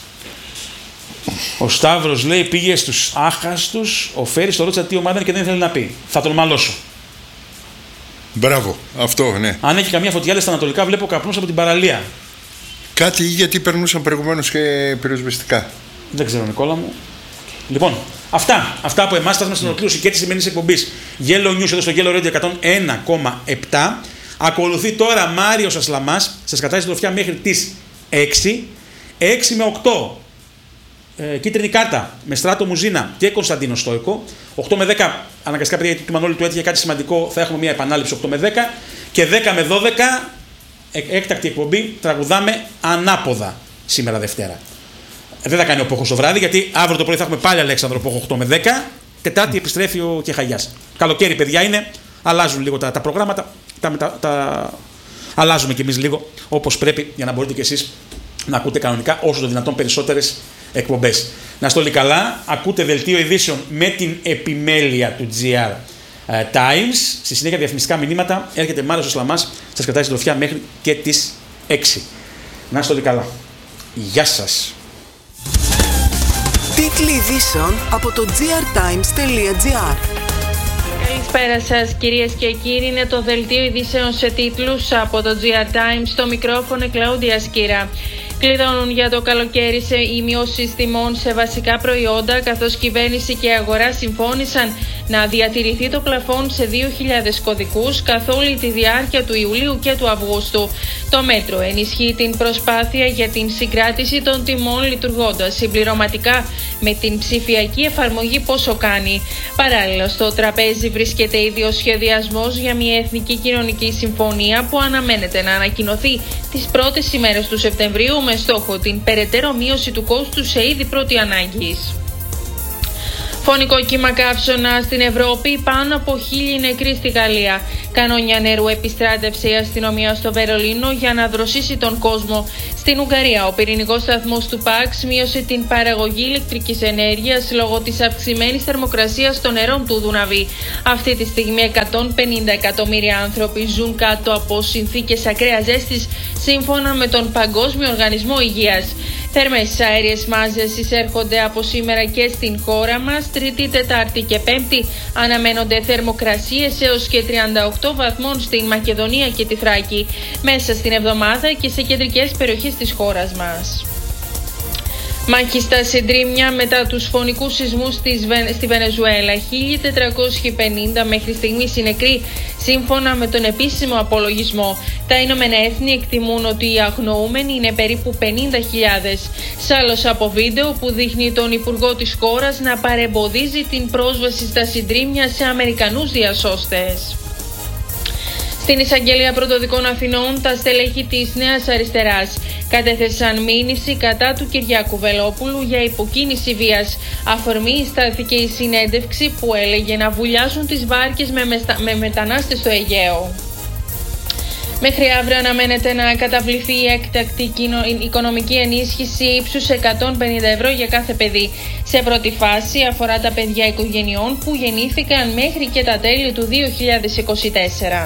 Ο Σταύρος, λέει, πήγε στους άχαστους, ο Φέρης το ρώτησα τι ομάδα είναι και δεν ήθελε να πει. Θα τον μαλώσω. Μπράβο, αυτό, ναι. Αν έχει καμία φωτιά, λέει, στα ανατολικά, βλέπω καπνούς από την παραλία. Κάτι γιατί περνούσαν προηγουμένως και πυροσβεστικά. Δεν ξέρω, Νικόλα μου. Λοιπόν, αυτά από εμάς. Φτάσαμε στην ολοκλήρωση και της σημερινής εκπομπής Yellow News εδώ στο Yellow Radio 101,7. Ακολουθεί τώρα Μάριος Ασλαμάς. Σας κρατάει στην τροφιά μέχρι τις 6. 6 με 8. Κίτρινη κάρτα με Στράτο Μουζίνα και Κωνσταντίνο Στόικο. 8 με 10 αναγκαστικά, παιδιά, γιατί του Μανώλη του έτυχε κάτι σημαντικό. Θα έχουμε μια επανάληψη 8 με 10. Και 10 με 12 έκτακτη εκπομπή. Τραγουδάμε ανάποδα σήμερα Δευτέρα. Δεν θα κάνει ο Πόχος το βράδυ, γιατί αύριο το πρωί θα έχουμε πάλι Αλέξανδρο Πόχο 8 με 10. Τετάρτη επιστρέφει ο Κεχαγιάς. Καλοκαίρι, παιδιά, είναι. Αλλάζουν λίγο τα προγράμματα. Αλλάζουμε κι εμείς λίγο όπως πρέπει για να μπορείτε κι εσείς να ακούτε κανονικά όσο το δυνατόν περισσότερες εκπομπές. Να είστε όλοι καλά. Ακούτε δελτίο ειδήσεων με την επιμέλεια του GR Times. Στη συνέχεια διαφημιστικά μηνύματα. Έρχεται Μάριος Ασλαμάς. Σας κρατάει στην τροφιά μέχρι και τις 6. Να είστε όλοι καλά. Γεια σας. Τίτλοι ειδήσεων από το grtimes.gr. Καλησπέρα σας, κυρίες και κύριοι. Είναι το δελτίο ειδήσεων σε τίτλους από το GR Times. Στο μικρόφωνο Κλαούντια Σκύρα. Κλειδώνουν για το καλοκαίρι οι μειώσεις τιμών σε βασικά προϊόντα, καθώς κυβέρνηση και αγορά συμφώνησαν να διατηρηθεί το πλαφόν σε 2.000 κωδικούς καθ' όλη τη διάρκεια του Ιουλίου και του Αυγούστου. Το μέτρο ενισχύει την προσπάθεια για την συγκράτηση των τιμών, λειτουργώντας συμπληρωματικά με την ψηφιακή εφαρμογή Πόσο Κάνει. Παράλληλα, στο τραπέζι βρίσκεται ήδη ο σχεδιασμός για μια εθνική κοινωνική συμφωνία που αναμένεται να ανακοινωθεί τις πρώτες ημέρες του Σεπτεμβρίου με στόχο την περαιτέρω μείωση του κόστου σε είδη πρώτη ανάγκης. Φωνικό κύμα καύσωνα στην Ευρώπη, πάνω από 1.000 νεκροί στη Γαλλία. Κανόνια νερού επιστράτευσε η αστυνομία στο Βερολίνο για να δροσίσει τον κόσμο. Στην Ουγγαρία, ο πυρηνικός σταθμός του ΠΑΞ μείωσε την παραγωγή ηλεκτρικής ενέργειας λόγω της αυξημένης θερμοκρασίας των νερών του Δούναβη. Αυτή τη στιγμή 150 εκατομμύρια άνθρωποι ζουν κάτω από συνθήκες ακραίας ζέστης, σύμφωνα με τον Παγκόσμιο Οργανισμό Υγείας. Θερμές αέριες μάζες εισέρχονται από σήμερα και στην χώρα μας. Τρίτη, Τετάρτη και Πέμπτη αναμένονται θερμοκρασίες έως και 38 βαθμών στην Μακεδονία και τη Θράκη μέσα στην εβδομάδα και σε κεντρικές περιοχές της χώρας μας. Μάχη στα συντρίμμια μετά τους φωνικούς σεισμούς στη Βενεζουέλα. 1.450 μέχρι στιγμής οι νεκροί, σύμφωνα με τον επίσημο απολογισμό. Τα Ηνωμένα Έθνη εκτιμούν ότι οι αγνοούμενοι είναι περίπου 50.000. Σάλος από βίντεο που δείχνει τον υπουργό της χώρας να παρεμποδίζει την πρόσβαση στα συντρίμμια σε Αμερικανούς διασώστες. Στην Εισαγγελία Πρωτοδικών Αθηνών, τα στελέχη της Νέας Αριστεράς κατέθεσαν μήνυση κατά του Κυριάκου Βελόπουλου για υποκίνηση βίας. Αφορμή στάθηκε η συνέντευξη που έλεγε να βουλιάζουν τις βάρκες με μετανάστες στο Αιγαίο. Μέχρι αύριο αναμένεται να καταβληθεί η έκτακτη οικονομική ενίσχυση ύψους 150 ευρώ για κάθε παιδί. Σε πρώτη φάση αφορά τα παιδιά οικογενειών που γεννήθηκαν μέχρι και τα τέλη του 2024.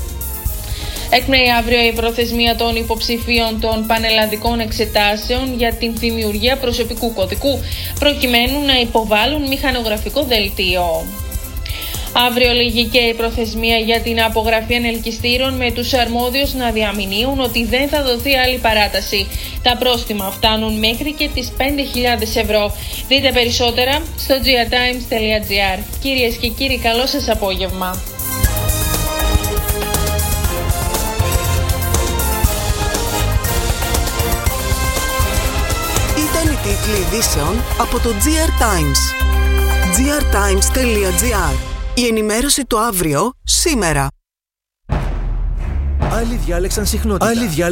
Εκπνέει αύριο η προθεσμία των υποψηφίων των πανελλαδικών εξετάσεων για την δημιουργία προσωπικού κωδικού, προκειμένου να υποβάλουν μηχανογραφικό δελτίο. Αύριο λήγει και η προθεσμία για την απογραφή ανελκυστήρων, με τους αρμόδιους να διαμηνύουν ότι δεν θα δοθεί άλλη παράταση. Τα πρόστιμα φτάνουν μέχρι και τις 5.000 ευρώ. Δείτε περισσότερα στο grtimes.gr. Κυρίες και κύριοι, καλό σας απόγευμα. Ήταν οι τίτλοι ειδήσεων από το GR Times. grtimes.gr. Η ενημέρωση το αύριο, σήμερα. Άλλοι διάλεξαν συχνότητα.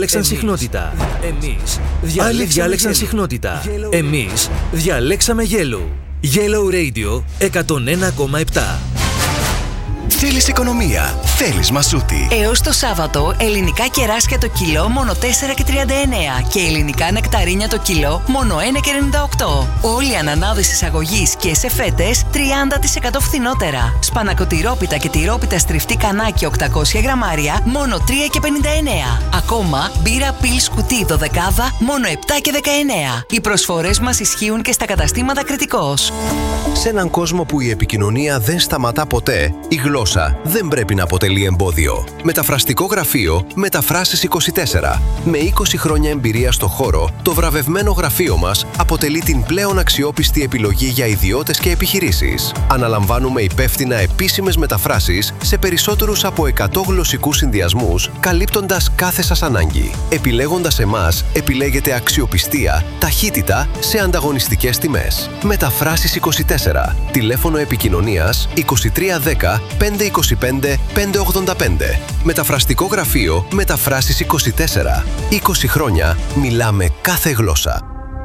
Άλλοι διάλεξαν συχνότητα. Εμείς διαλέξαμε Yellow. Yellow Radio 101,7. Θέλεις οικονομία, θέλεις μασούτη. Έως το Σάββατο, ελληνικά κεράσια το κιλό μόνο 4,39 και ελληνικά νεκταρίνια το κιλό μόνο 1,98. Όλοι οι ανανάδες εισαγωγής και σε φέτες 30% φθηνότερα. Σπανακοτηρόπιτα και τυρόπιτα στριφτή κανάκι 800 γραμμάρια μόνο 3,59. Ακόμα μπύρα πιλς κουτί 12 μόνο 7,19. Οι προσφορές μας ισχύουν και στα καταστήματα Κρητικός. Σε έναν κόσμο που η επικοινωνία δεν σταματά ποτέ, η γλώσσα δεν πρέπει να αποτελεί εμπόδιο. Μεταφραστικό γραφείο Μεταφράσεις 24. Με 20 χρόνια εμπειρία στο χώρο, το βραβευμένο γραφείο μας αποτελεί την πλέον αξιόπιστη επιλογή για ιδιώτες και επιχειρήσεις. Αναλαμβάνουμε υπεύθυνα επίσημες μεταφράσεις σε περισσότερους από 100 γλωσσικούς συνδυασμούς, καλύπτοντας κάθε σας ανάγκη. Επιλέγοντας εμάς, επιλέγετε αξιοπιστία, ταχύτητα σε ανταγωνιστικές τιμές. Μεταφράσεις 24. Τηλέφωνο επικοινωνίας 2310 525 585. Μεταφραστικό γραφείο Μεταφράσεις 24. 20 χρόνια μιλάμε κάθε γλώσσα.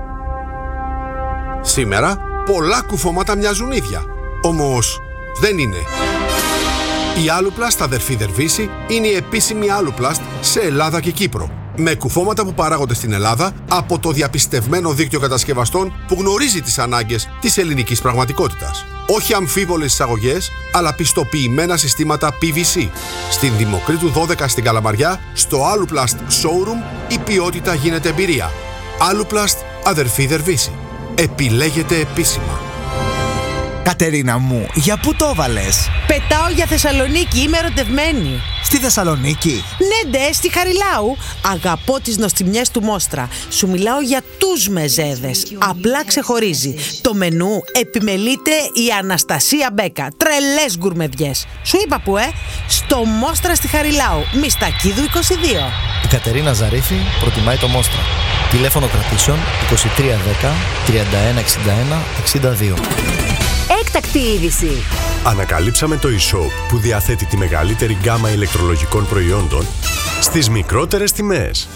Σήμερα πολλά κουφώματα μοιάζουν ίδια. Όμως δεν είναι. Η Aluplast αδερφή Δερβίση είναι η επίσημη Aluplast σε Ελλάδα και Κύπρο. Με κουφώματα που παράγονται στην Ελλάδα από το διαπιστευμένο δίκτυο κατασκευαστών που γνωρίζει τις ανάγκες της ελληνικής πραγματικότητας. Όχι αμφίβολες εισαγωγές, αλλά πιστοποιημένα συστήματα PVC. Στην Δημοκρίτου 12 στην Καλαμαριά, στο Aluplast Showroom, η ποιότητα γίνεται εμπειρία. Aluplast αδερφή Δερβίση. Επιλέγετε επίσημα. Κατερίνα μου, για πού το βάλες? Πετάω για Θεσσαλονίκη, είμαι ερωτευμένη. Στη Θεσσαλονίκη? Ναι, στη Χαριλάου. Αγαπώ τις νοστιμιές του Μόστρα. Σου μιλάω για τους μεζέδες. Απλά ξεχωρίζει. Το μενού επιμελείται η Αναστασία Μπέκα. Τρελές γκουρμεδιές. Σου είπα που, στο Μόστρα στη Χαριλάου. Μιστακίδου 22. Η Κατερίνα Ζαρίφη προτιμάει το Μόστρα. Τηλέφωνο κρατήσεων 2310 3161 62. Έκτακτη είδηση. Ανακαλύψαμε το e-shop που διαθέτει τη μεγαλύτερη γκάμα ηλεκτρολογικών προϊόντων στις μικρότερες τιμές.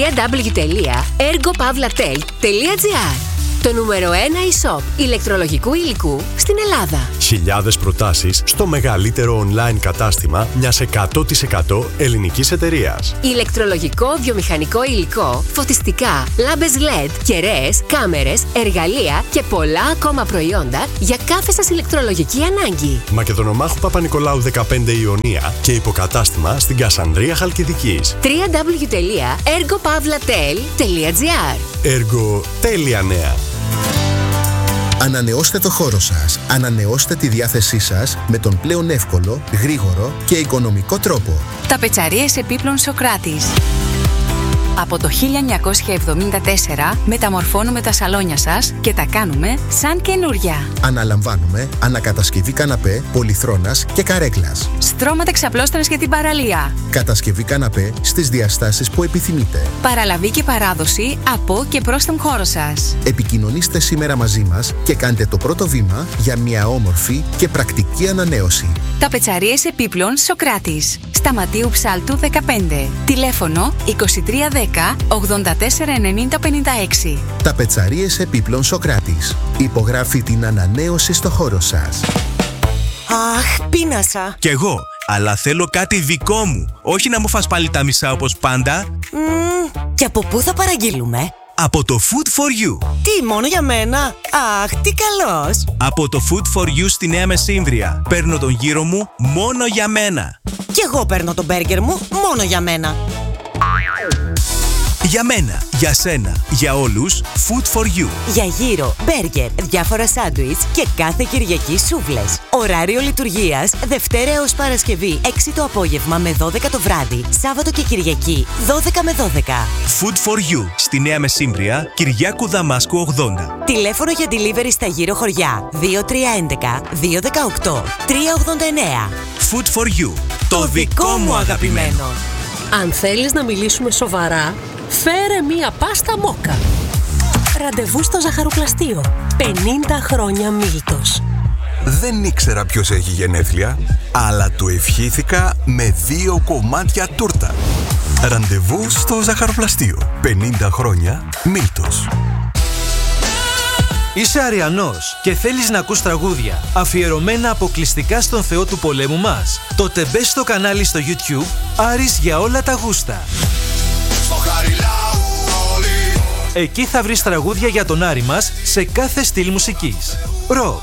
www.ergopavlatel.gr. Το νούμερο 1 e-shop ηλεκτρολογικού υλικού στην Ελλάδα. Χιλιάδες προτάσεις στο μεγαλύτερο online κατάστημα μιας 100% ελληνικής εταιρείας. Ηλεκτρολογικό, βιομηχανικό υλικό, φωτιστικά, λάμπες LED, κεραίες, κάμερες, εργαλεία και πολλά ακόμα προϊόντα για κάθε σας ηλεκτρολογική ανάγκη. Μακεδονομάχου Παπα-Νικολάου 15 Ιωνία και υποκατάστημα στην Κασανδρία Χαλκιδικής. www.ergopavlatel.gr. Έργο τέλεια νέα. Ανανεώστε το χώρο σας. Ανανεώστε τη διάθεσή σας με τον πλέον εύκολο, γρήγορο και οικονομικό τρόπο. Ταπετσαρίες επίπλων Σοκράτης. Από το 1974 μεταμορφώνουμε τα σαλόνια σας και τα κάνουμε σαν καινούρια. Αναλαμβάνουμε ανακατασκευή καναπέ, πολυθρόνας και καρέκλας. Στρώματα εξαπλώστρας για την παραλία. Κατασκευή καναπέ στις διαστάσεις που επιθυμείτε. Παραλαβή και παράδοση από και προς τον χώρο σας. Επικοινωνήστε σήμερα μαζί μας και κάντε το πρώτο βήμα για μια όμορφη και πρακτική ανανέωση. Ταπετσαρίες επίπλων Σοκράτης. Σταματίου Ψάλτου 15. Τηλέφωνο 2310 84 90 56. Ταπετσαρίες επίπλων Σοκράτης. Υπογράφει την ανανέωση στο χώρο σας. Αχ, πείνασα. Κι εγώ, αλλά θέλω κάτι δικό μου. Όχι να μου φας πάλι τα μισά όπως πάντα. Και από πού θα παραγγείλουμε? Από το Food for You. Τι, μόνο για μένα? Αχ, τι καλός. Από το Food for You στη Νέα Μεσύμβρια. Παίρνω τον γύρο μου μόνο για μένα. Κι εγώ παίρνω τον μπέργκερ μου μόνο για μένα. Για μένα, για σένα, για όλους, Food for You. Για γύρο, μπέργκερ, διάφορα σάντουιτς και κάθε Κυριακή σούβλες. Ωράριο λειτουργίας Δευτέρα έως Παρασκευή 6 το απόγευμα με 12 το βράδυ. Σάββατο και Κυριακή 12 με 12. Food for You στη Νέα Μεσύμβρια, Κυριάκου Δαμάσκου 80. Τηλέφωνο για delivery στα γύρω χωριά 2311 218 389. Food for You. Το δικό μου αγαπημένο. Αν θέλεις να μιλήσουμε σοβαρά, φέρε μία πάστα μόκα. Ραντεβού στο ζαχαροπλαστείο. 50 χρόνια Μίλτος. Δεν ήξερα ποιος έχει γενέθλια, αλλά του ευχήθηκα με 2 κομμάτια τούρτα. Ραντεβού στο ζαχαροπλαστείο. 50 χρόνια Μίλτος. Είσαι Αριανός και θέλεις να ακούς τραγούδια αφιερωμένα αποκλειστικά στον Θεό του πολέμου μας? Τότε μπες στο κανάλι στο YouTube Άρης για όλα τα γούστα. Εκεί θα βρεις τραγούδια για τον Άρη μας σε κάθε στυλ μουσικής. Ροκ,